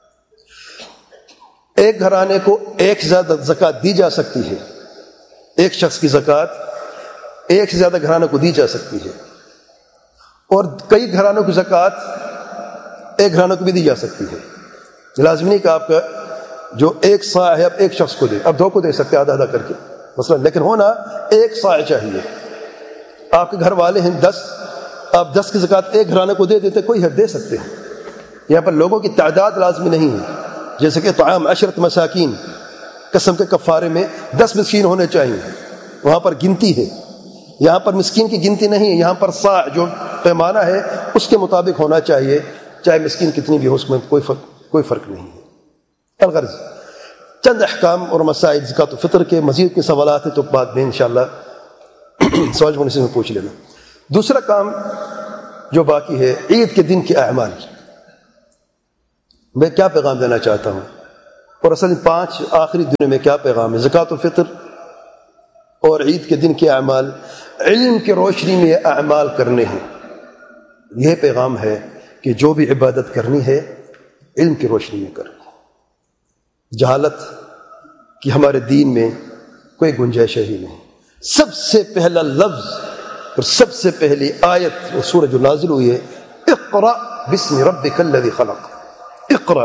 Speaker 1: ایک گھرانے کو ایک سے زیادہ زکوٰۃ دی جا سکتی ہے، ایک شخص کی زکوٰۃ ایک سے زیادہ گھرانوں کو دی جا سکتی ہے، اور کئی گھرانوں کی زکوٰۃ ایک گھرانوں کو بھی دی جا سکتی ہے۔ لازمی نہیں کہ آپ کا جو 1 صاع ہے اب ایک شخص کو دے، اب 2 کو دے سکتے آدھا آدھا کر کے مثلا، لیکن ہونا 1 صاع چاہیے۔ آپ کے گھر والے ہیں 10، آپ 10 کی زکوٰۃ ایک گھرانے کو دے دیتے، کوئی حد دے سکتے ہیں۔ یہاں پر لوگوں کی تعداد لازمی نہیں ہے، جیسے کہ طعام 10 مساکین قسم کے کفارے میں 10 مسکین ہونے چاہیے، وہاں پر گنتی ہے، یہاں پر مسکین کی گنتی نہیں ہے، یہاں پر صاع جو پیمانہ ہے اس کے مطابق ہونا چاہیے، چاہے مسکین کتنی بھی ہو، اس میں کوئی فرق نہیں ہے۔ الغرض چند احکام اور مسائل زکوٰۃ الفطر کے، مزید کے سوالات ہیں تو بعد میں انشاءاللہ سوال ہونے سے پوچھ لینا۔ دوسرا کام جو باقی ہے، عید کے دن کے اعمال، میں کیا پیغام دینا چاہتا ہوں اور اصل 5 آخری دنوں میں کیا پیغام ہے؟ زکوٰۃ الفطر اور عید کے دن کے اعمال علم کی روشنی میں اعمال کرنے ہیں. یہ پیغام ہے کہ جو بھی عبادت کرنی ہے علم کی روشنی میں کرنی ہے. جہالت کی ہمارے دین میں کوئی گنجائش ہی نہیں. سب سے پہلا لفظ اور سب سے پہلی آیت وہ سورہ جو نازل ہوئی ہے اقرأ بسم ربک الذی خلق. اقرأ،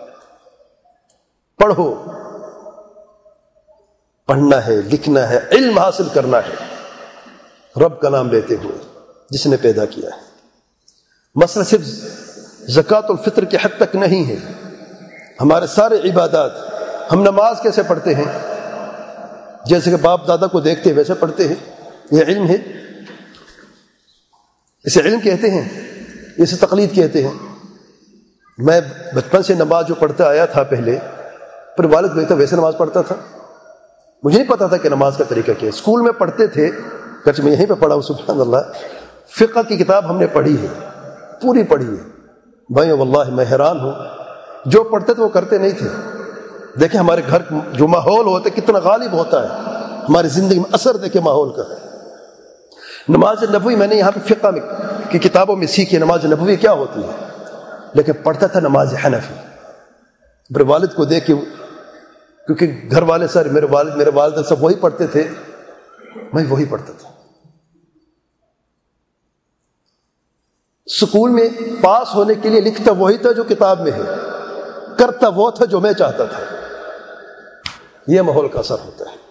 Speaker 1: پڑھو، پڑھنا ہے، لکھنا ہے، علم حاصل کرنا ہے رب کا نام لیتے ہوئے جس نے پیدا کیا ہے. مسئلہ صرف زکوٰۃ الفطر کے حد تک نہیں ہے. ہمارے سارے عبادات، ہم نماز کیسے پڑھتے ہیں؟ جیسے کہ باپ دادا کو دیکھتے ہیں ویسے پڑھتے ہیں. یہ علم ہے، اسے علم کہتے ہیں، اسے تقلید کہتے ہیں. میں بچپن سے نماز جو پڑھتا آیا تھا پہلے، پھر والد دیکھتا ویسے نماز پڑھتا تھا. مجھے نہیں پتا تھا کہ نماز کا طریقہ کیا ہے. اسکول میں پڑھتے تھے، گرچہ میں یہیں پہ پڑھا ہوں سبحان اللہ. فقہ کی کتاب ہم نے پڑھی ہے، پوری پڑھی ہے. بھائی واللہ میں حیران ہوں، جو پڑھتے تھے وہ کرتے نہیں تھے. دیکھیں ہمارے گھر جو ماحول ہوتا ہے کتنا غالب ہوتا ہے ہماری زندگی میں. اثر دیکھیں ماحول کا. نماز نبوی میں نے یہاں پہ فقہ کی کتابوں میں سیکھی نماز نبوی کیا ہوتی ہے، لیکن پڑھتا تھا نماز حنفی. میرے والد کو دیکھ کے، کیونکہ گھر والے سر میرے والد میرے والدہ سب وہی پڑھتے تھے، میں وہی پڑھتا تھا. سکول میں پاس ہونے کے لیے لکھتا وہی تھا جو کتاب میں ہے، کرتا وہ تھا جو میں چاہتا تھا. یہ ماحول کا اثر ہوتا ہے.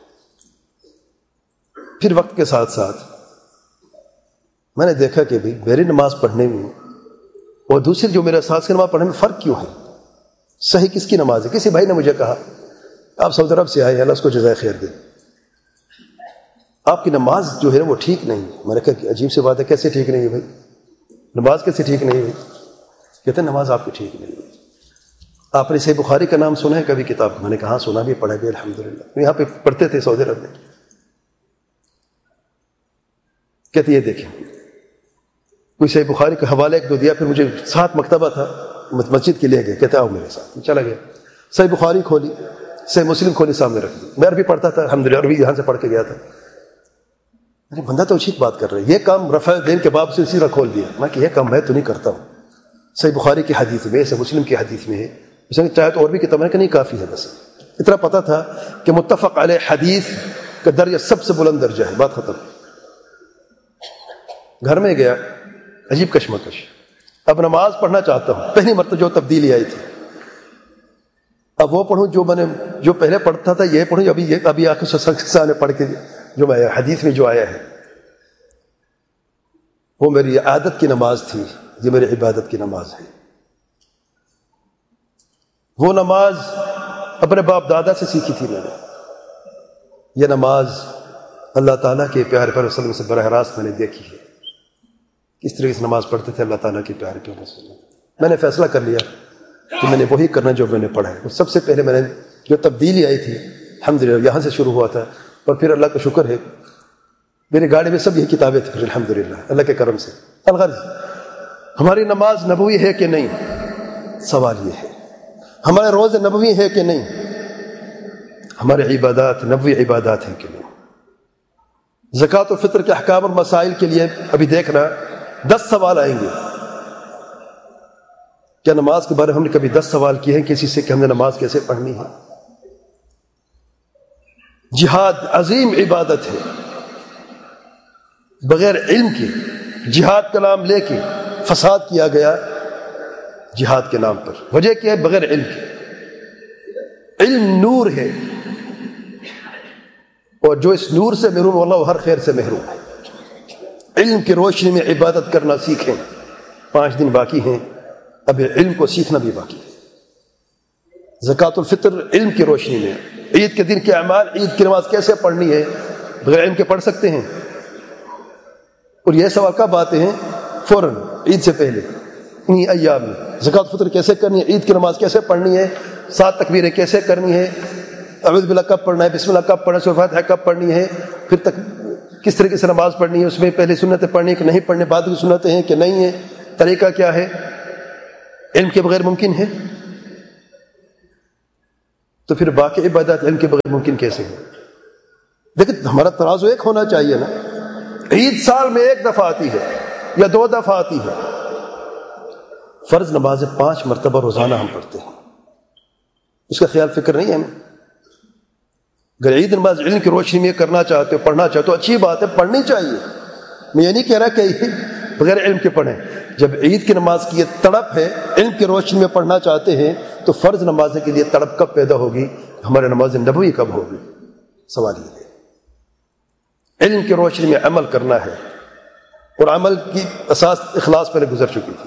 Speaker 1: پھر وقت کے ساتھ ساتھ میں نے دیکھا کہ بھئی میری نماز پڑھنے میں اور دوسری جو میرے ساتھ کی نماز پڑھنے میں فرق کیوں ہے؟ صحیح کس کی نماز ہے؟ کسی بھائی نے مجھے کہا آپ سعودی عرب سے آئے ہیں، اللہ اس کو جزائے خیر دے، آپ کی نماز جو ہے وہ ٹھیک نہیں. میں نے کہا کہ عجیب سی بات ہے، کیسے ٹھیک نہیں ہے بھائی؟ نماز کیسے ٹھیک نہیں ہے؟ کہتے ہیں نماز آپ کی ٹھیک نہیں ہے. آپ نے صحیح بخاری کا نام سنا ہے کبھی کتاب؟ میں نے کہا ہاں سنا بھی، پڑھا بھی الحمدللہ. یہاں پہ پڑھتے تھے سعودی عرب میں. کہتے یہ دیکھیں کوئی صحیح بخاری کا حوالہ ایک دو دیا، پھر مجھے 7 مکتبہ تھا مسجد کے لے گئے. کہتے آؤ میرے ساتھ. چلا گیا، صحیح بخاری کھولی، صحیح مسلم کھولی، سامنے رکھ دی. میں عربی پڑھتا تھا الحمدللہ، عربی یہاں سے پڑھ کے گیا تھا. بندہ تو ٹھیک بات کر رہا ہے، یہ کام رفع دین کے باب سے سیدھا کھول دیا. میں کہ یہ کام میں تو نہیں کرتا ہوں. صحیح بخاری کی حدیث میں، صحیح مسلم کی حدیث میں ہے، اس نے چاہے تو اور بھی کتاب ہے کہ نہیں کافی ہے. بس اتنا پتا تھا کہ متفق علیہ حدیث کا درجہ سب سے بلند درجہ ہے. بات ختم. گھر میں گیا، عجیب کشمکش. اب نماز پڑھنا چاہتا ہوں، پہلی مرتبہ جو تبدیلی آئی تھی. اب وہ پڑھوں جو میں نے جو پہلے پڑھتا تھا، یہ پڑھوں ابھی آ کے نے پڑھ کے جو میں حدیث میں جو آیا ہے. وہ میری عادت کی نماز تھی، یہ میری عبادت کی نماز ہے. وہ نماز اپنے باپ دادا سے سیکھی تھی میں نے. یہ نماز اللہ تعالیٰ کے پیارے پیغمبر صلی اللہ علیہ وسلم سے براہ راست میں نے دیکھی ہے. کس طریقے سے نماز پڑھتے تھے اللہ تعالیٰ کے پیارے پیغمبر صلی اللہ علیہ وسلم. میں نے فیصلہ کر لیا کہ میں نے وہی کرنا جو میں نے پڑھا ہے. سب سے پہلے میں نے جو تبدیلی آئی تھی الحمدللہ یہاں سے شروع ہوا تھا، اور پھر اللہ کا شکر ہے میری گاڑی میں سب یہ کتابیں تھیں پھر الحمدللہ اللہ کے کرم سے. الغرض ہماری نماز نبوی ہے کہ نہیں؟ سوال یہ ہے. ہمارے روزے نبوی ہے کہ نہیں؟ ہمارے عبادات نبوی عبادات ہیں کہ نہیں؟ زکوٰۃ و فطر کے احکام اور مسائل کے لیے ابھی دیکھنا 10 سوال آئیں گے. کیا نماز کے بارے میں ہم نے کبھی 10 سوال کیے ہیں کسی سے کہ ہم نے نماز کیسے پڑھنی ہے؟ جہاد عظیم عبادت ہے. بغیر علم کے جہاد کا نام لے کے فساد کیا گیا جہاد کے نام پر. وجہ کیا ہے؟ بغیر علم کے. علم نور ہے، اور جو اس نور سے محروم اللہ وہ ہر خیر سے محروم ہے. علم کی روشنی میں عبادت کرنا سیکھیں. 5 دن باقی ہیں، اب علم کو سیکھنا بھی باقی ہے. زکوٰۃ الفطر علم کی روشنی میں. عید کے دن کے اعمال، عید کی نماز کیسے پڑھنی ہے؟ بغیر علم کے پڑھ سکتے ہیں؟ اور یہ سوال کب آتے ہیں؟ فوراً عید سے پہلے انہی ایام میں. زکوٰۃ الفطر کیسے کرنی ہے؟ عید کی نماز کیسے پڑھنی ہے؟ 7 تکبیریں کیسے کرنی ہے؟ اعوذ باللہ کب پڑھنا ہے؟ بسم اللہ کب پڑھنا ہے؟ سورۃ فاتحہ کب پڑھنی ہے؟ پھر تک کس طریقے سے نماز پڑھنی ہے؟ اس میں پہلے سنتیں پڑھنی ہے کہ نہیں پڑھنے، بعد کی سنتیں ہیں کہ نہیں ہیں؟ طریقہ کیا ہے؟ علم کے بغیر ممکن ہے؟ تو پھر باقی عبادات علم کے بغیر ممکن کیسے ہے؟ لیکن ہمارا ترازو ایک ہونا چاہیے نا. عید سال میں ایک دفعہ آتی ہے یا 2 دفعہ آتی ہے. فرض نمازیں 5 مرتبہ روزانہ ہم پڑھتے ہیں، اس کا خیال فکر نہیں ہے ہمیں. اگر عید نماز علم کی روشنی میں کرنا چاہتے ہو، پڑھنا چاہتے ہو، اچھی بات ہے، پڑھنی چاہیے. میں یہ نہیں کہہ رہا کہ بغیر علم کے پڑھیں. جب عید کی نماز کی یہ تڑپ ہے، علم کی روشنی میں پڑھنا چاہتے ہیں، تو فرض نماز کے لیے تڑپ کب پیدا ہوگی؟ ہمارے نماز نبوی کب ہوگی؟ سوال یہ ہے. علم کی روشنی میں عمل کرنا ہے، اور عمل کی اساس اخلاص پہلے گزر چکی تھی.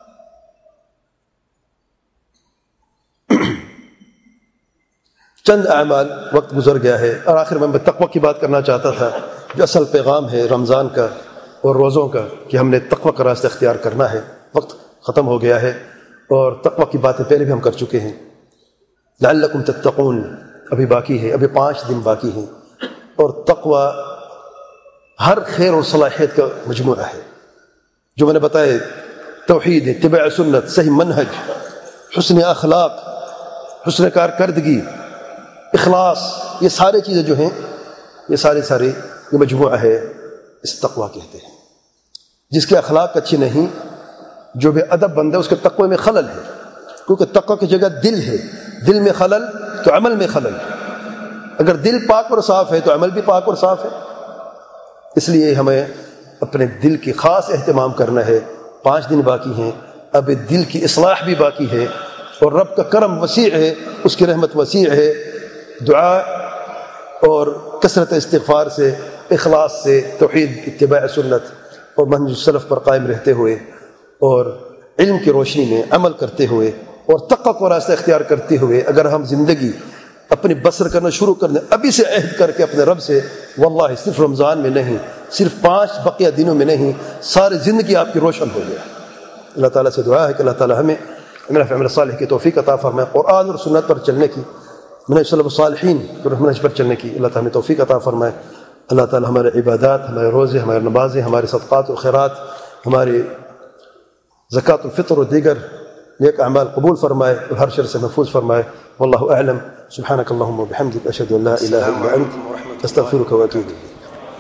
Speaker 1: چند اعمال، وقت گزر گیا ہے، اور آخر میں تقوی کی بات کرنا چاہتا تھا، جو اصل پیغام ہے رمضان کا اور روزوں کا، کہ ہم نے تقوی کا راستہ اختیار کرنا ہے. وقت ختم ہو گیا ہے، اور تقوی کی باتیں پہلے بھی ہم کر چکے ہیں. لعلکم تتقون ابھی باقی ہے، ابھی 5 دن باقی ہیں. اور تقوی ہر خیر اور صلاحیت کا مجموعہ ہے. جو میں نے بتایا، توحید، اتباع سنت، صحیح منہج، حسن اخلاق، حسن کارکردگی، اخلاص، یہ ساری چیزیں جو ہیں، یہ ساری یہ مجموعہ ہے، اس تقوی کہتے ہیں. جس کے اخلاق اچھی نہیں، جو بے ادب بندہ، اس کے تقوی میں خلل ہے. کیونکہ تقوی کی جگہ دل ہے، دل میں خلل تو عمل میں خلل. اگر دل پاک اور صاف ہے تو عمل بھی پاک اور صاف ہے. اس لیے ہمیں اپنے دل کی خاص اہتمام کرنا ہے. 5 دن باقی ہیں، اب دل کی اصلاح بھی باقی ہے، اور رب کا کرم وسیع ہے، اس کی رحمت وسیع ہے. دعا اور کثرت استغفار سے، اخلاص سے، توحید، اتباع سنت اور منہج سلف پر قائم رہتے ہوئے، اور علم کی روشنی میں عمل کرتے ہوئے، اور تقوی کا راستہ اختیار کرتے ہوئے، اگر ہم زندگی اپنی بسر کرنا شروع کر دیں ابھی سے، عہد کر کے اپنے رب سے، واللہ صرف رمضان میں نہیں، صرف 5 بقیہ دنوں میں نہیں، ساری زندگی آپ کی روشن ہو جائے. اللہ تعالیٰ سے دعا ہے کہ اللہ تعالیٰ ہمیں عمل صالح کی توفیق عطا فرمائے، قرآن اور سنت پر چلنے کی، منہج سلف الصالحین کے منہج پر چلنے کی اللہ تعالیٰ ہمیں توفیق عطا فرمائے. اللہ تعالیٰ ہمارے عبادات، ہمارے روزے، ہمارے نمازیں، ہمارے صدقات و خیرات، ہماری زکوٰۃ الفطر و دیگر نیک اعمال قبول فرمائے، اور ہر شر سے محفوظ فرمائے. واللہ اعلم. سبحانک اللہم وبحمدک، اشہد ان لا الہ الا انت، استغفرک واتوب الیک.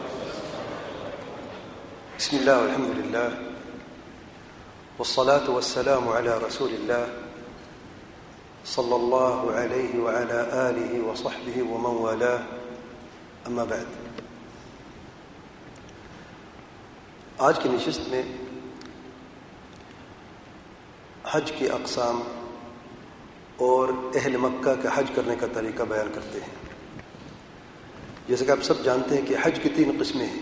Speaker 2: بسم اللہ والحمد للہ والصلاة والسلام علی رسول اللہ صلی اللہ علیہ وعلی آلہ وصحبہ ومن والاہ. اما بعد. آج کی نشست میں حج کی اقسام اور اہل مکہ کا حج کرنے کا طریقہ بیان کرتے ہیں. جیسے کہ آپ سب جانتے ہیں کہ حج کی 3 قسمیں ہیں.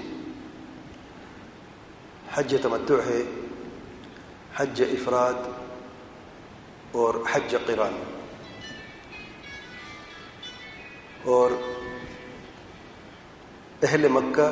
Speaker 2: حج تمتع ہے، حج افراد اور حج قران. اور اہل مکہ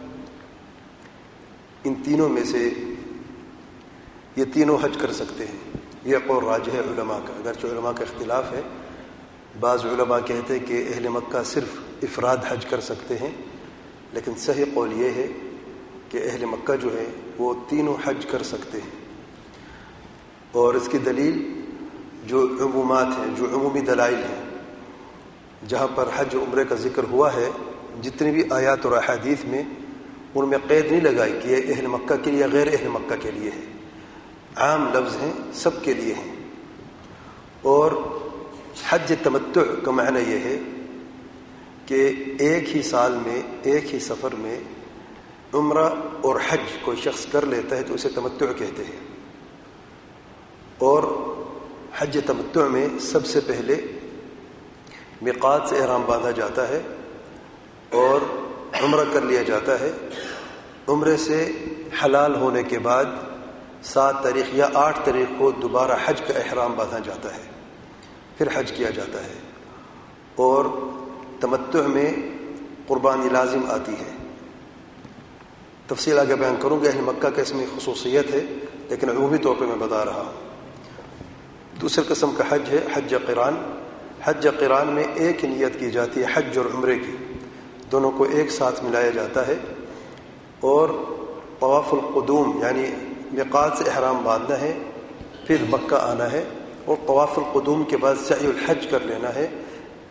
Speaker 2: ان تینوں میں سے یہ تینوں حج کر سکتے ہیں. یہ قول راجح ہے علماء کا، اگرچہ علماء کا اختلاف ہے. بعض علماء کہتے ہیں کہ اہل مکہ صرف افراد حج کر سکتے ہیں، لیکن صحیح قول یہ ہے کہ اہل مکہ جو ہے وہ تینوں حج کر سکتے ہیں. اور اس کی دلیل جو عمومات ہیں، جو عمومی دلائل ہیں، جہاں پر حج عمرے کا ذکر ہوا ہے، جتنی بھی آیات اور احادیث میں، ان میں قید نہیں لگائی کہ یہ اہل مکہ کے لیے غیر اہل مکہ کے لیے ہے. عام لفظ ہیں، سب کے لیے ہیں. اور حج تمتع کا معنی یہ ہے کہ ایک ہی سال میں، ایک ہی سفر میں عمرہ اور حج کوئی شخص کر لیتا ہے تو اسے تمتع کہتے ہیں. اور حج تمتع میں سب سے پہلے میقات سے احرام باندھا جاتا ہے اور عمرہ کر لیا جاتا ہے. عمرے سے حلال ہونے کے بعد 7 تاریخ یا 8 تاریخ کو دوبارہ حج کا احرام باندھا جاتا ہے، پھر حج کیا جاتا ہے. اور تمتع میں قربانی لازم آتی ہے. تفصیل آگے بیان کروں گا. اہل مکہ کا اس میں خصوصیت ہے، لیکن عمومی طور پہ میں بتا رہا ہوں. دوسری قسم کا حج ہے حج قران. حج قران میں ایک ہی نیت کی جاتی ہے، حج اور عمرے کی، دونوں کو ایک ساتھ ملایا جاتا ہے. اور طواف القدوم یعنی میقات سے احرام باندھنا ہے، پھر مکہ آنا ہے، اور طواف القدوم کے بعد سعی الحج کر لینا ہے.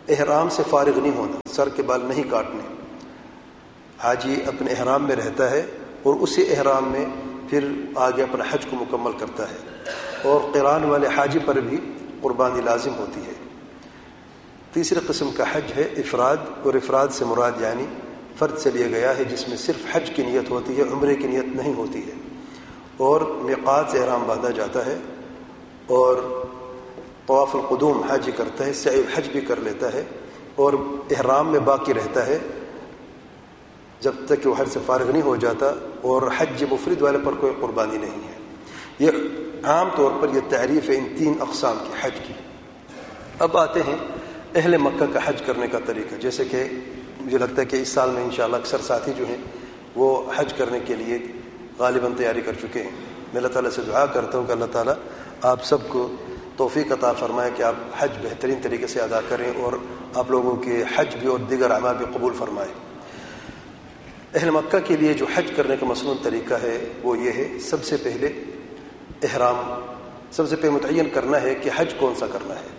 Speaker 2: احرام سے فارغ نہیں ہونا، سر کے بال نہیں کاٹنے. حاجی اپنے احرام میں رہتا ہے اور اسی احرام میں پھر آگے اپنا حج کو مکمل کرتا ہے. اور قران والے حاجی پر بھی قربانی لازم ہوتی ہے. تیسری قسم کا حج ہے افراد، اور افراد سے مراد یعنی فرد سے لیا گیا ہے جس میں صرف حج کی نیت ہوتی ہے، عمرے کی نیت نہیں ہوتی ہے، اور میقات سے احرام باندھا جاتا ہے اور طواف القدوم حاجی کرتا ہے، سعی الحج بھی کر لیتا ہے اور احرام میں باقی رہتا ہے جب تک کہ وہ حج سے فارغ نہیں ہو جاتا. اور حج مفرد والے پر کوئی قربانی نہیں ہے. یہ عام طور پر یہ تعریف ہے ان 3 اقسام کی حج کی. اب آتے ہیں اہل مکہ کا حج کرنے کا طریقہ. جیسے کہ مجھے لگتا ہے کہ اس سال میں انشاءاللہ اکثر ساتھی جو ہیں وہ حج کرنے کے لیے غالباً تیاری کر چکے ہیں. میں اللہ تعالیٰ سے دعا کرتا ہوں کہ اللہ تعالیٰ آپ سب کو توفیق عطا فرمائے کہ آپ حج بہترین طریقے سے ادا کریں اور آپ لوگوں کے حج بھی اور دیگر اعمال بھی قبول فرمائے. اہل مکہ کے لیے جو حج کرنے کا مسنون طریقہ ہے وہ یہ ہے، سب سے پہلے احرام، سب سے پہلے متعین کرنا ہے کہ حج کون سا کرنا ہے.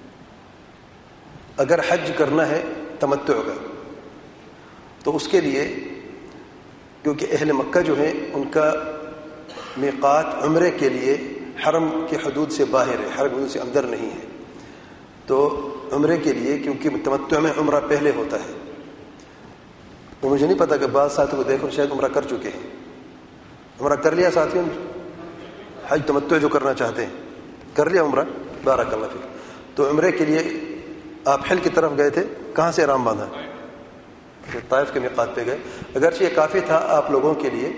Speaker 2: اگر حج کرنا ہے تمتع کا تو اس کے لیے، کیونکہ اہل مکہ جو ہیں ان کا میقات عمرے کے لیے حرم کے حدود سے باہر ہے، حرم حدود سے اندر نہیں ہے، تو عمرے کے لیے کیونکہ تمتع میں عمرہ پہلے ہوتا ہے. وہ مجھے نہیں پتا کہ بعض ساتھیوں کو دیکھو شاید عمرہ کر چکے ہیں. عمرہ کر لیا ساتھیوں نے؟ حج تمتع جو کرنا چاہتے ہیں کر لیا عمرہ؟ بارک اللہ فیک. تو عمرے کے لیے آپ حل کی طرف گئے تھے، کہاں سے احرام باندھا؟ طائف کے میقات پہ گئے. اگرچہ یہ کافی تھا آپ لوگوں کے لیے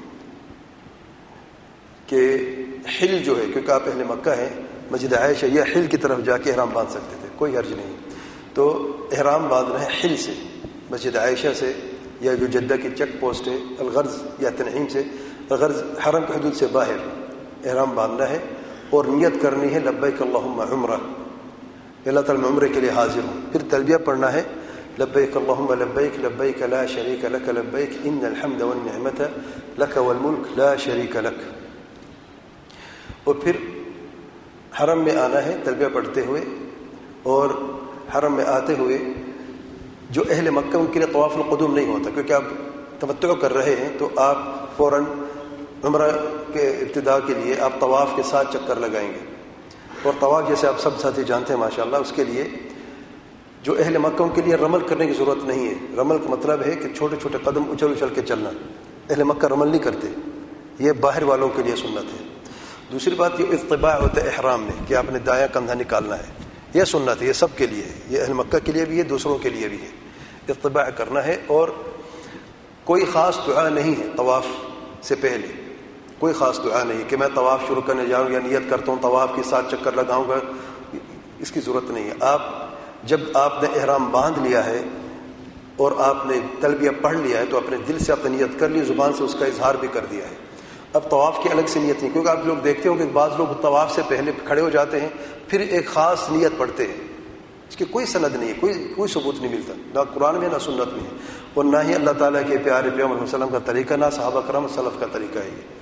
Speaker 2: کہ حل جو ہے، کیونکہ آپ اہل مکہ ہیں، مسجد عائشہ یا حل کی طرف جا کے احرام باندھ سکتے تھے، کوئی حرج نہیں. تو احرام باندھنا ہے حل سے، مسجد عائشہ سے، یا جو جدہ کی چیک پوسٹ ہے الغرض یا تنعیم سے، الغرض حرم کے حدود سے باہر احرام باندھنا ہے اور نیت کرنی ہے لبیک اللہم عمرہ، اللہ تعالیٰ میں عمرے کے لیے حاضر ہوں. پھر تلبیہ پڑھنا ہے لبیک اللہم لبیک لبیک لا شریک لک لبیک ان الحمد والنعمت لک والملک لا شریک لک. اور پھر حرم میں آنا ہے تلبیہ پڑھتے ہوئے، اور حرم میں آتے ہوئے جو اہل مکہ ان کے لیے طواف القدوم نہیں ہوتا، کیونکہ آپ تمتع کر رہے ہیں تو آپ فوراً عمرہ کے ابتدا کے لیے آپ طواف کے 7 چکر لگائیں گے. اور طواف جیسے آپ سب ساتھی جانتے ہیں ماشاءاللہ، اس کے لیے جو اہل مکہ ان کے لیے رمل کرنے کی ضرورت نہیں ہے. رمل کا مطلب ہے کہ چھوٹے چھوٹے قدم اچھل اچھل کے چلنا. اہل مکہ رمل نہیں کرتے، یہ باہر والوں کے لیے سنت ہے. دوسری بات یہ اطباع ہوتا ہے احرام میں کہ آپ نے دایاں کندھا نکالنا ہے، یہ سنت ہے، یہ سب کے لیے ہے، یہ اہل مکہ کے لیے بھی ہے، دوسروں کے لیے بھی ہے. اطباع کرنا ہے، اور کوئی خاص دعا نہیں ہے طواف سے پہلے، کوئی خاص دعا نہیں کہ میں طواف شروع کرنے جاؤں یا نیت کرتا ہوں طواف کے 7 چکر لگاؤں گا، اس کی ضرورت نہیں ہے. آپ جب آپ نے احرام باندھ لیا ہے اور آپ نے تلبیہ پڑھ لیا ہے تو اپنے دل سے آپ نے نیت کر لی، زبان سے اس کا اظہار بھی کر دیا ہے. اب طواف کی الگ سے نیت نہیں، کیونکہ آپ لوگ دیکھتے ہو کہ بعض لوگ طواف سے پہلے کھڑے ہو جاتے ہیں پھر ایک خاص نیت پڑھتے ہیں. اس کی کوئی سند نہیں ہے، کوئی ثبوت نہیں ملتا، نہ قرآن میں نہ سنت میں، اور نہ ہی اللہ تعالیٰ کے پیارے پیغمبر صلی اللہ علیہ وسلم کا طریقہ، نہ صحابہ کرام سلف کا طریقہ ہے یہ.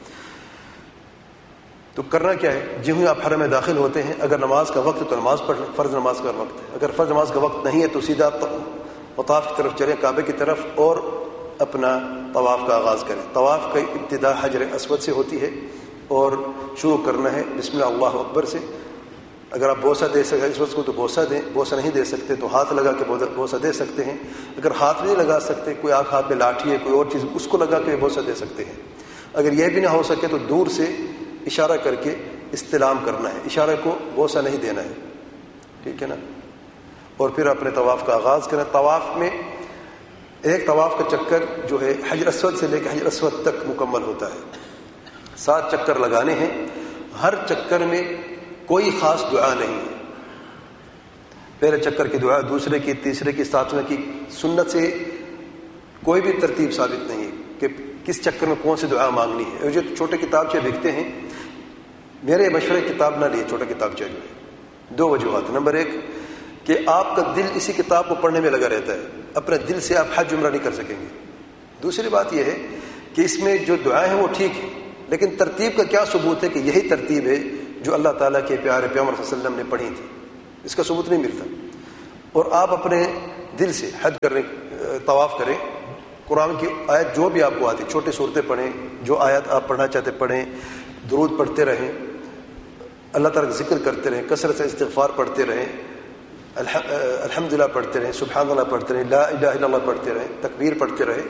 Speaker 2: تو کرنا کیا ہے، جب ہی آپ حرم میں داخل ہوتے ہیں، اگر نماز کا وقت ہے تو نماز پڑھ لیں، فرض نماز کا وقت ہے. اگر فرض نماز کا وقت نہیں ہے تو سیدھا مطاف کی طرف چلیں، کعبے کی طرف، اور اپنا طواف کا آغاز کریں. طواف کا ابتدا حجر اسود سے ہوتی ہے اور شروع کرنا ہے بسم اللہ اللہ اکبر سے. اگر آپ بوسہ دے سکتے اس وقت کو تو بوسہ دیں، بوسہ نہیں دے سکتے تو ہاتھ لگا کے بوسہ دے سکتے ہیں. اگر ہاتھ نہیں لگا سکتے، کوئی آپ ہاتھ میں لاٹھی ہے کوئی اور چیز، اس کو لگا کے بوسہ دے سکتے ہیں. اگر یہ بھی نہ ہو سکے تو دور سے اشارہ کر کے استلام کرنا ہے، اشارے کو بوسہ نہیں دینا ہے، ٹھیک ہے نا. اور پھر اپنے طواف کا آغاز کریں. طواف میں ایک طواف کا چکر جو ہے حجر اسود سے لے کے حجر اسود تک مکمل ہوتا ہے. 7 چکر لگانے ہیں. ہر چکر میں کوئی خاص دعا نہیں ہے. پہلے چکر کی دعا، دوسرے کی، تیسرے کی، 7ویں کی، سنت سے کوئی بھی ترتیب ثابت نہیں ہے کہ کس چکر میں کون سی دعا مانگنی ہے. جو چھوٹے کتابچے بکتے ہیں، میرے مشورے کتاب نہ لیے. چھوٹا کتابچہ جو ہے 2 وجوہات. نمبر 1 کہ آپ کا دل اسی کتاب کو پڑھنے میں لگا رہتا ہے، اپنے دل سے آپ حج عمرہ نہیں کر سکیں گے. دوسری بات یہ ہے کہ اس میں جو دعائیں ہیں وہ ٹھیک ہیں، لیکن ترتیب کا کیا ثبوت ہے کہ یہی ترتیب ہے جو اللہ تعالیٰ کے پیارے پیغمبر صلی اللہ علیہ وسلم نے پڑھی تھی؟ اس کا ثبوت نہیں ملتا. اور آپ اپنے دل سے حج کرنے طواف کریں، قرآن کی آیت جو بھی آپ کو آتی، چھوٹی صورتیں پڑھیں، جو آیت آپ پڑھنا چاہتے پڑھیں، درود پڑھتے رہیں، اللہ تعالیٰ کا ذکر کرتے رہیں، کثرت سے استغفار پڑھتے رہیں، الحمدللہ پڑھتے رہیں، سبحان اللہ پڑھتے رہیں، لا الہ الا اللہ پڑھتے رہیں، تکبیر پڑھتے رہیں.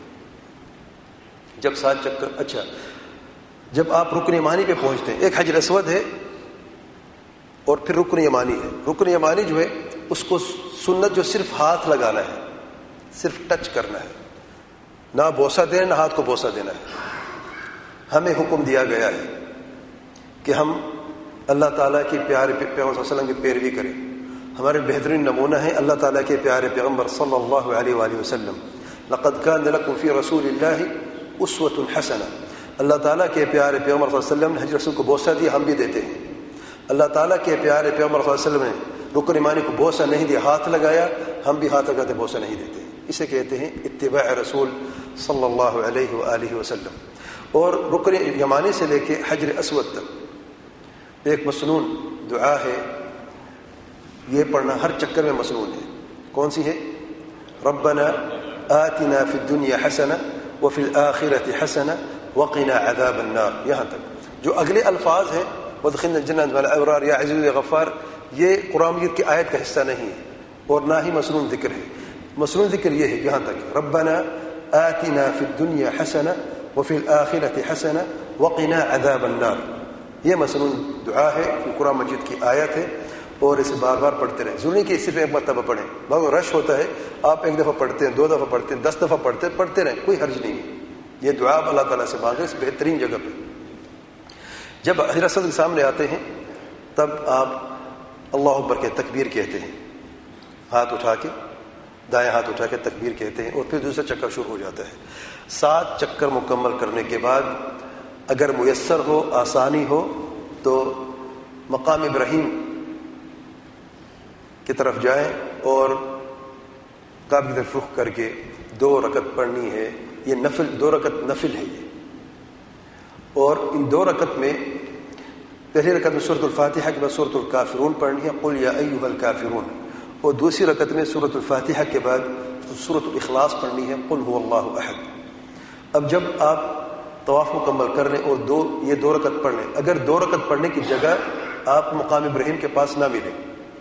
Speaker 2: جب 7 چکر، اچھا جب آپ رکن یمانی پہ پہنچتے ہیں، ایک حجر اسود ہے اور پھر رکن یمانی ہے. رکن یمانی جو ہے اس کو سنت جو صرف ہاتھ لگانا ہے، صرف ٹچ کرنا ہے، نہ بوسہ دینا، نہ ہاتھ کو بوسہ دینا ہے. ہمیں حکم دیا گیا ہے کہ ہم اللہ تعالیٰ کے پیارے پیغمبر صلی اللہ علیہ وسلم کی پیروی کریں. ہمارے بہترین نمونہ ہیں اللہ تعالیٰ کے پیارے پیغمبر صلی اللہ علیہ وآلہ وسلم. لقد کان لکم فی رسول اللہ اسوۃ حسنہ. اللہ تعالیٰ کے پیارے پیغمبر صلی اللہ علیہ وسلم نے حجر اسود کو بوسہ دیا، ہم بھی دیتے ہیں. اللہ تعالیٰ کے پیارے پیغمبر صلی اللہ علیہ وسلم نے رکن یمانی کو بوسہ نہیں دیا، ہاتھ لگایا، ہم بھی ہاتھ لگاتے بوسہ نہیں دیتے. اسے کہتے ہیں اتباع رسول صلی اللہ علیہ وآلہ وسلم. اور رکن یمانی سے لے کے حجر اسود تک ایک مسنون دعا ہے، یہ پڑھنا ہر چکر میں مسنون ہے. کون سی ہے؟ ربنا آتنا فی الدنیا حسنہ وفی الآخرۃ حسنہ وقنا عذاب النار. یہاں تک جو اگلے الفاظ ہیں وادخلنا الجنۃ مع الابرار یا عزیز یا غفار، یہ قرآن مجید کی آیت کا حصہ نہیں ہے اور نہ ہی مسنون ذکر ہے. مسنون ذکر یہ ہے یہاں تک ربنا آتنا فی الدنیا حسنہ وفی الآخرۃ حسنہ وقنا عذاب النار. یہ مسنون دعا ہے، قرآن مجید کی آیت ہے اور اسے بار بار پڑھتے رہیں. ضروری کہ صرف ایک مرتبہ پڑھیں، بہت رش ہوتا ہے، آپ ایک دفعہ پڑھتے ہیں، 2 دفعہ پڑھتے ہیں، 10 دفعہ پڑھتے رہیں، کوئی حرج نہیں ہے. یہ دعا آپ اللہ تعالیٰ سے مانگیں اس بہترین جگہ پہ. جب حجر اسود کے سامنے آتے ہیں تب آپ اللہ اکبر کے تکبیر کہتے ہیں، ہاتھ اٹھا کے، دائیں ہاتھ اٹھا کے تکبیر کہتے ہیں اور پھر دوسرا چکر شروع ہو جاتا ہے. 7 چکر مکمل کرنے کے بعد اگر میسر ہو، آسانی ہو تو مقام ابراہیم کی طرف جائیں اور کعبہ کی طرف رخ کر کے 2 رکعت پڑھنی ہے. یہ نفل 2 رکعت نفل ہے یہ. اور ان 2 رکعت میں پہلی رکعت میں سورۃ الفاتحہ کے بعد سورۃ الکافرون پڑھنی ہے، قل یا ایھا الکافرون. اور دوسری رکعت میں سورۃ الفاتحہ کے بعد سورۃ الاخلاص پڑھنی ہے، قل هو اللہ احد. اب جب آپ طواف مکمل کر لیں اور یہ 2 رکعت پڑھ لیں، اگر 2 رکعت پڑھنے کی جگہ آپ مقام ابراہیم کے پاس نہ ملے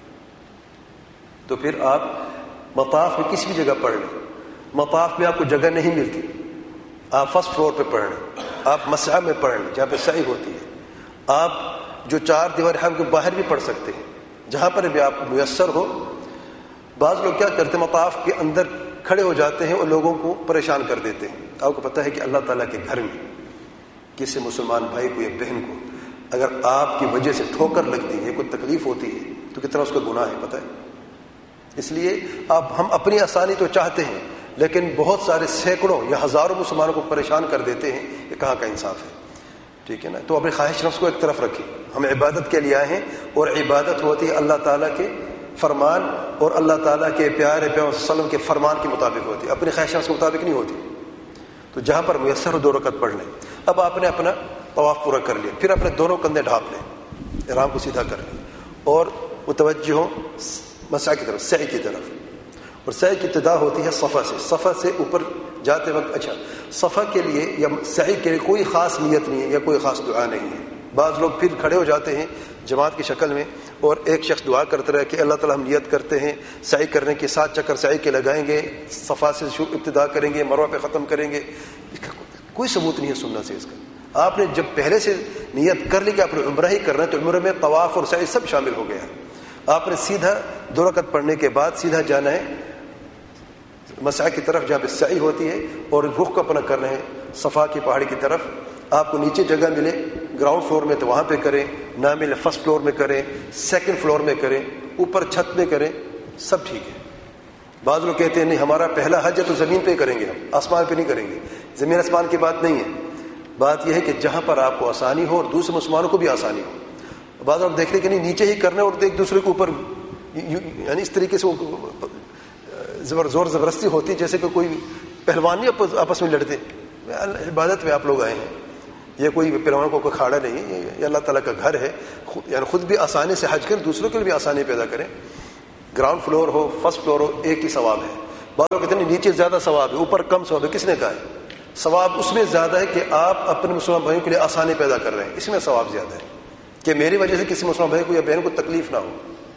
Speaker 2: تو پھر آپ مطاف میں کسی بھی جگہ پڑھ لیں. مطاف میں آپ کو جگہ نہیں ملتی، آپ فرسٹ فلور پہ پڑھ لیں، آپ مسعی میں پڑھ لیں جہاں پہ سعی ہوتی ہے. آپ جو 4 دیوار حرم کے باہر بھی پڑھ سکتے ہیں، جہاں پر بھی آپ میسر ہو. بعض لوگ کیا کرتے ہیں، مطاف کے اندر کھڑے ہو جاتے ہیں اور لوگوں کو پریشان کر دیتے ہیں. آپ کو پتہ ہے کہ اللہ تعالیٰ کے گھر میں کسی مسلمان بھائی کو یا بہن کو اگر آپ کی وجہ سے ٹھوکر لگتی ہے، کوئی تکلیف ہوتی ہے تو کتنا اس کا گناہ ہے پتہ ہے. اس لیے ہم اپنی آسانی تو چاہتے ہیں لیکن بہت سارے سینکڑوں یا ہزاروں مسلمانوں کو پریشان کر دیتے ہیں. یہ کہاں کا انصاف ہے؟ ٹھیک ہے نا. تو اپنی خواہش نفس کو ایک طرف رکھیں. ہم عبادت کے لیے آئے ہیں اور عبادت ہوتی ہے اللہ تعالیٰ کے فرمان اور اللہ تعالیٰ کے پیارے پیغمبر صلی اللہ علیہ وسلم کے فرمان کے مطابق ہوتی ہے، اپنی خواہش نفس کے مطابق نہیں ہوتی. تو جہاں پر میسر ہو 2 رکعت پڑھ لیں. اب آپ نے اپنا طواف پورا کر لیا، پھر اپنے دونوں کندھے ڈھانپ لیں، احرام کو سیدھا کر لیں اور متوجہ ہوں مسعی کی طرف، سعی کی طرف. اور سعی کی ابتدا ہوتی ہے صفا سے. صفا سے اوپر جاتے وقت، اچھا صفا کے لیے یا سعی کے لیے کوئی خاص نیت نہیں ہے یا کوئی خاص دعا نہیں ہے. بعض لوگ پھر کھڑے ہو جاتے ہیں جماعت کی شکل میں اور ایک شخص دعا کرتا رہے کہ اللہ تعالیٰ ہم نیت کرتے ہیں سعی کرنے کے، 7 چکر سعی کے لگائیں گے، صفا سے ابتدا کریں گے، مروہ پہ ختم کریں گے. کوئی ثبوت نہیں ہے سنت سے اس کا. آپ نے جب پہلے سے نیت کر لی کہ آپ نے عمرہ ہی کرنا ہے تو عمرہ میں طواف اور سعی سب شامل ہو گیا. آپ نے سیدھا 2 رکعت پڑھنے کے بعد سیدھا جانا ہے مسعی کی طرف جہاں پہ سعی ہوتی ہے اور رخ کو اپنا کرنا ہے صفا کی پہاڑی کی طرف. آپ کو نیچے جگہ ملے گراؤنڈ فلور میں تو وہاں پہ کریں، نہ ملے فرسٹ فلور میں کریں، سیکنڈ فلور میں کریں، اوپر چھت میں کریں، سب ٹھیک ہے. بعض لوگ کہتے ہیں نہیں ہمارا پہلا حج ہے تو زمین پہ کریں گے، ہم آسمان پہ نہیں کریں گے. زمین آسمان کی بات نہیں ہے. بات یہ ہے کہ جہاں پر آپ کو آسانی ہو اور دوسرے مسلمانوں کو بھی آسانی ہو. بعض لوگ دیکھ رہے کہ نہیں نیچے ہی کرنا اور ایک دوسرے کے اوپر، یعنی اس طریقے سے زور زبردستی ہوتی ہے جیسے کہ کوئی پہلوان نہیں آپس میں لڑتے. عبادت میں آپ لوگ آئے ہیں، یہ کوئی پہلوانوں کو کوئی کھاڑا نہیں ہے، یہ اللہ تعالیٰ کا گھر ہے. یعنی خود بھی آسانی سے حج کریں، دوسروں کے لیے بھی آسانی پیدا کریں. گراؤنڈ فلور ہو فرسٹ فلور ہو ایک ہی ثواب ہے. بعض لوگ کہتے ہیں نیچے زیادہ ثواب ہے اوپر کم ثواب ہے. کس نے کہا ہے؟ ثواب اس میں زیادہ ہے کہ آپ اپنے مسلمان بھائیوں کے لیے آسانی پیدا کر رہے ہیں, اس میں ثواب زیادہ ہے کہ میری وجہ سے کسی مسلمان بھائی کو یا بہن کو تکلیف نہ ہو.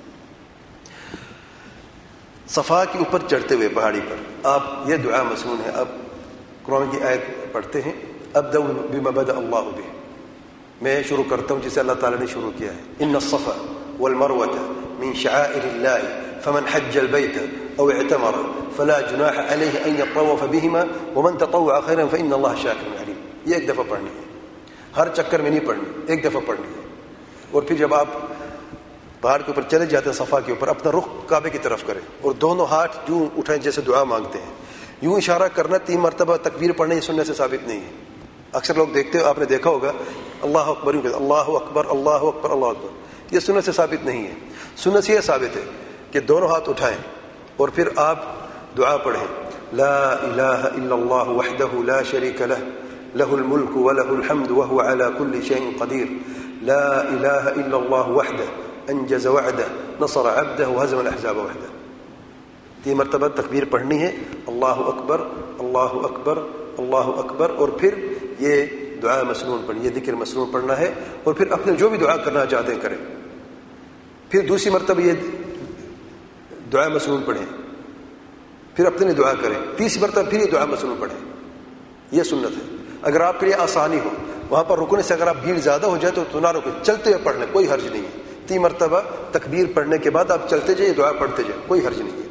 Speaker 2: صفا کے اوپر چڑھتے ہوئے پہاڑی پر آپ یہ دعا مسنون ہے. اب قرآن کی آیت پڑھتے ہیں ابدأ بما بدأ اللہ بہ, میں شروع کرتا ہوں جسے اللہ تعالیٰ نے شروع کیا ہے. ان الصفا والمروة من شعائر اللہ فمن حج البيت او اعتمر فلا جناح عليه ان يطوف بهما ومن تطوع خيرا فان الله شاكر عليم. یہ ایک دفعہ پڑھنی ہے, ہر چکر میں نہیں پڑھنی, ایک دفعہ پڑھنی ہے. اور پھر جب آپ پہاڑ کے اوپر چلے جاتے ہیں صفا کے اوپر, اپنا رخ کعبے کی طرف کریں اور دونوں ہاتھ یوں اٹھائیں جیسے دعا مانگتے ہیں. یوں اشارہ کرنا 3 مرتبہ تکبیر پڑھنے یہ سننے سے ثابت نہیں ہے. اکثر لوگ دیکھتے ہو, آپ نے دیکھا ہوگا اللہ اکبر یوں کہتے اللہ اکبر اللہ اکبر اللہ اکبر. یہ سنت سے ثابت نہیں ہے. سنت سے یہ ثابت ہے کہ دونوں ہاتھ اٹھائیں اور پھر آپ دعا پڑھیں لا الہ الا اللہ وحدہ لا شریک لہ لہ الملک ولہ الحمد وہو علی کل شیء قدیر لا الہ الا اللہ وحدہ انجز وعدہ نصر عبدہ وہزم الاحزاب وحدہ. 3 مرتبہ تکبیر پڑھنی ہے, اللہ اکبر اللہ اکبر اللہ اکبر, اور پھر یہ دعا مسنون پڑھنی, یہ ذکر مسنون پڑھنا ہے. اور پھر اپنے جو بھی دعا کرنا چاہتے ہیں کریں. پھر دوسری مرتبہ یہ دعا مسنون پڑھیں, پھر اپنے لیے دعا کریں. تیسری مرتبہ پھر یہ دعا مسنون پڑھیں. یہ سنت ہے. اگر آپ کے لیے آسانی ہو وہاں پر رکنے سے اگر آپ بھیڑ زیادہ ہو جائے تو نہ رکے, چلتے ہوئے پڑھ لیں, کوئی حرج نہیں ہے. 3 مرتبہ تکبیر پڑھنے کے بعد آپ چلتے جائیں, دعا پڑھتے جائیں, کوئی حرج نہیں ہے.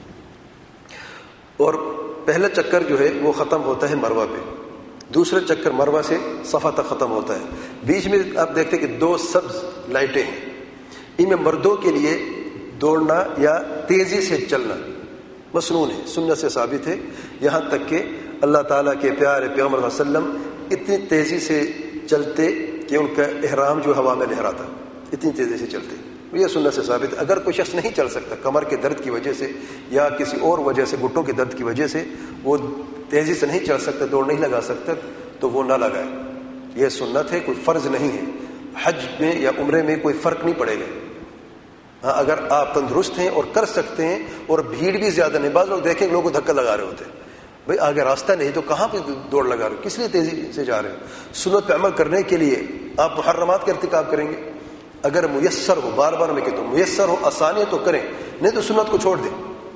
Speaker 2: اور پہلا چکر جو ہے وہ ختم ہوتا ہے مروہ پہ, دوسرا چکر مروہ سے صفا تک ختم ہوتا ہے. بیچ میں آپ دیکھتے ہیں کہ 2 سبز لائٹیں ہیں, ان میں مردوں کے لیے دوڑنا یا تیزی سے چلنا مسنون ہے, سنت سے ثابت ہے. یہاں تک کہ اللہ تعالیٰ کے پیارے پیغمبر صلی اللہ علیہ وسلم اتنی تیزی سے چلتے کہ ان کا احرام جو ہوا میں لہراتا, اتنی تیزی سے چلتے. یہ سنت سے ثابت ہے. اگر کوئی شخص نہیں چل سکتا کمر کے درد کی وجہ سے یا کسی اور وجہ سے, گھٹنوں کے درد کی وجہ سے وہ تیزی سے نہیں چل سکتا, دوڑ نہیں لگا سکتا, تو وہ نہ لگائے. یہ سنت ہے, کوئی فرض نہیں ہے. حج میں یا عمرے میں کوئی فرق نہیں پڑے گا. ہاں اگر آپ تندرست ہیں اور کر سکتے ہیں اور بھیڑ بھی زیادہ نہیں. بعض لوگ دیکھیں لوگوں کو دھکا لگا رہے ہوتے ہیں, بھائی آگے راستہ نہیں تو کہاں پہ دوڑ لگا رہے ہو, کس لیے تیزی سے جا رہے ہو. سنت پہ عمل کرنے کے لیے آپ محرمات کا ارتکاب کریں گے. اگر میسر ہو, بار بار میں کہتا ہوں میسر ہو, آسانی ہے تو کریں, نہیں تو سنت کو چھوڑ دیں.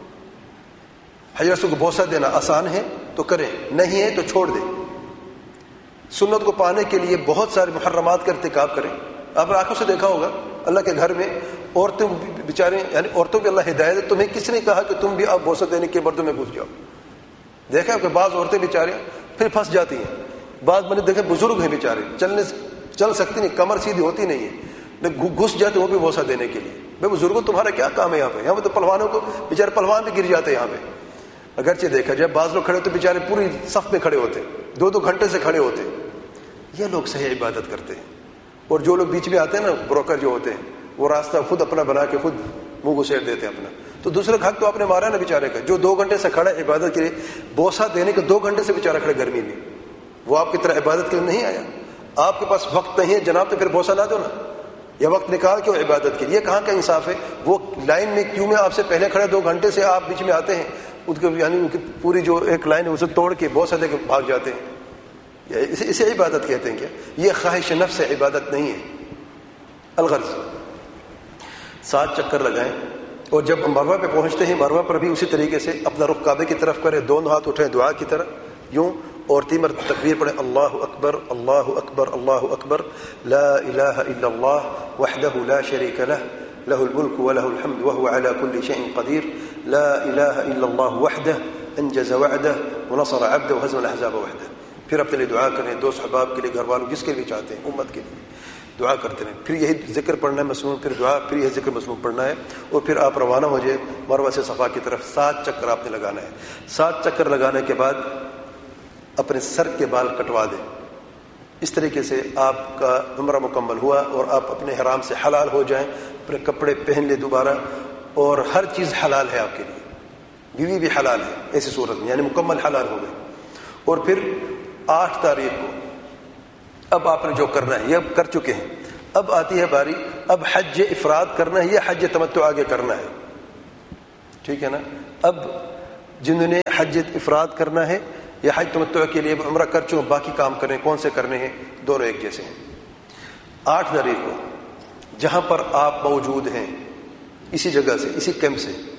Speaker 2: حجر کو بوسہ دینا آسان ہے تو کریں, نہیں ہے تو چھوڑ دیں. سنت کو پانے کے لیے بہت سارے محرمات کا ارتکاب کریں. آپ نے آنکھوں سے دیکھا ہوگا اللہ کے گھر میں عورتیں بیچارے, یعنی عورتوں کی اللہ ہدایت ہے, تمہیں کس نے کہا کہ تم بھی آپ بوسہ دینے کے مردوں میں گھس جاؤ. دیکھا کہ بعض عورتیں بیچارے پھر پھنس جاتی ہیں. بعض میں نے دیکھا بزرگ ہیں بیچارے, چل سکتی نہیں, کمر سیدھی ہوتی نہیں ہے, گھس جاتے وہ بھی بوسہ دینے کے لیے. بھائی بزرگوں تمہارا کیا کام ہے یہاں پہ؟ یہاں پہ تو پہلوانوں کو بیچارے پہلوان بھی گر جاتے ہیں یہاں پہ. اگرچہ دیکھا جائے بعض لوگ کھڑے ہوتے بیچارے پوری صف میں کھڑے ہوتے, 2 گھنٹے سے کھڑے ہوتے. یہ لوگ صحیح عبادت کرتے ہیں. اور جو لوگ بیچ میں آتے ہیں نا, بروکر جو ہوتے ہیں, وہ راستہ خود اپنا بنا کے خود منہ گھسیڑ دیتے ہیں اپنا. تو دوسرے حق تو آپ نے مارا نا بیچارے کا, جو 2 گھنٹے سے کھڑا ہے عبادت کے لیے. بوسہ دینے کے 2 گھنٹے سے بیچارہ کھڑے گرمی میں, وہ آپ کی طرح عبادت کے لیے نہیں آیا. آپ کے پاس وقت نہیں ہے جناب, تو پھر بوسہ نہ دو نا, یا وقت نکال کے عبادت کے لیے. کہاں کا انصاف ہے؟ وہ لائن میں کیوں میں آپ سے پہلے کھڑے 2 گھنٹے سے, آپ بیچ میں آتے ہیں, ان کو یعنی ان کی پوری جو ایک لائن ہے اسے توڑ کے بوسہ دے کے بھاگ جاتے ہیں. اسے عبادت کہتے ہیں کیا؟ یہ خواہش نفس سے عبادت نہیں ہے. الغرض 7 چکر لگائیں, اور جب مروہ پہ پہنچتے ہیں مروہ پر بھی اسی طریقے سے اپنا رخ کعبے کی طرف کریں, دونوں ہاتھ اٹھائیں دعا کی طرح یوں, اور 3 مرتبہ تکبیر پڑھیں اللہ اکبر اللہ اکبر اللہ اکبر لا الہ الا اللہ وحدہ لا شریک لہ لہ الملک ولہ الحمد وہو علی کل شیء قدیر لا الہ الا اللہ وحدہ انجز وعدہ ونصر عبدہ وہزم الاحزاب وحدہ. پھر اپنے لیے دعا کریں, دوست احباب کے لیے, گھر والوں, جس کے لیے چاہتے ہیں, امت کے لیے دعا کرتے رہیں. پھر یہی ذکر پڑھنا ہے مسنون, پھر دعا, پھر یہ ذکر مسنون پڑھنا ہے, اور پھر آپ روانہ ہو جائے مروہ سے صفا کی طرف. 7 چکر آپ نے لگانا ہے. 7 چکر لگانے کے بعد اپنے سر کے بال کٹوا دیں. اس طریقے سے آپ کا عمرہ مکمل ہوا, اور آپ اپنے حرام سے حلال ہو جائیں, اپنے کپڑے پہن لیں دوبارہ, اور ہر چیز حلال ہے آپ کے لیے, بیوی بھی حلال ہے ایسی صورت میں, یعنی مکمل حلال ہو گئے. اور پھر 8 تاریخ کو اب آپ نے جو کرنا ہے یہ اب کر چکے ہیں. اب آتی ہے باری, اب حج افراد کرنا ہے یا حج تمتع آگے کرنا ہے. ٹھیک ہے نا. اب جنہوں نے حج افراد کرنا ہے یا حج تمتع کے لیے عمرہ کر چکے باقی کام کرنے کون سے کرنے ہیں؟ دونوں ایک جیسے ہیں. 8 طریقوں جہاں پر آپ موجود ہیں اسی جگہ سے اسی کیمپ سے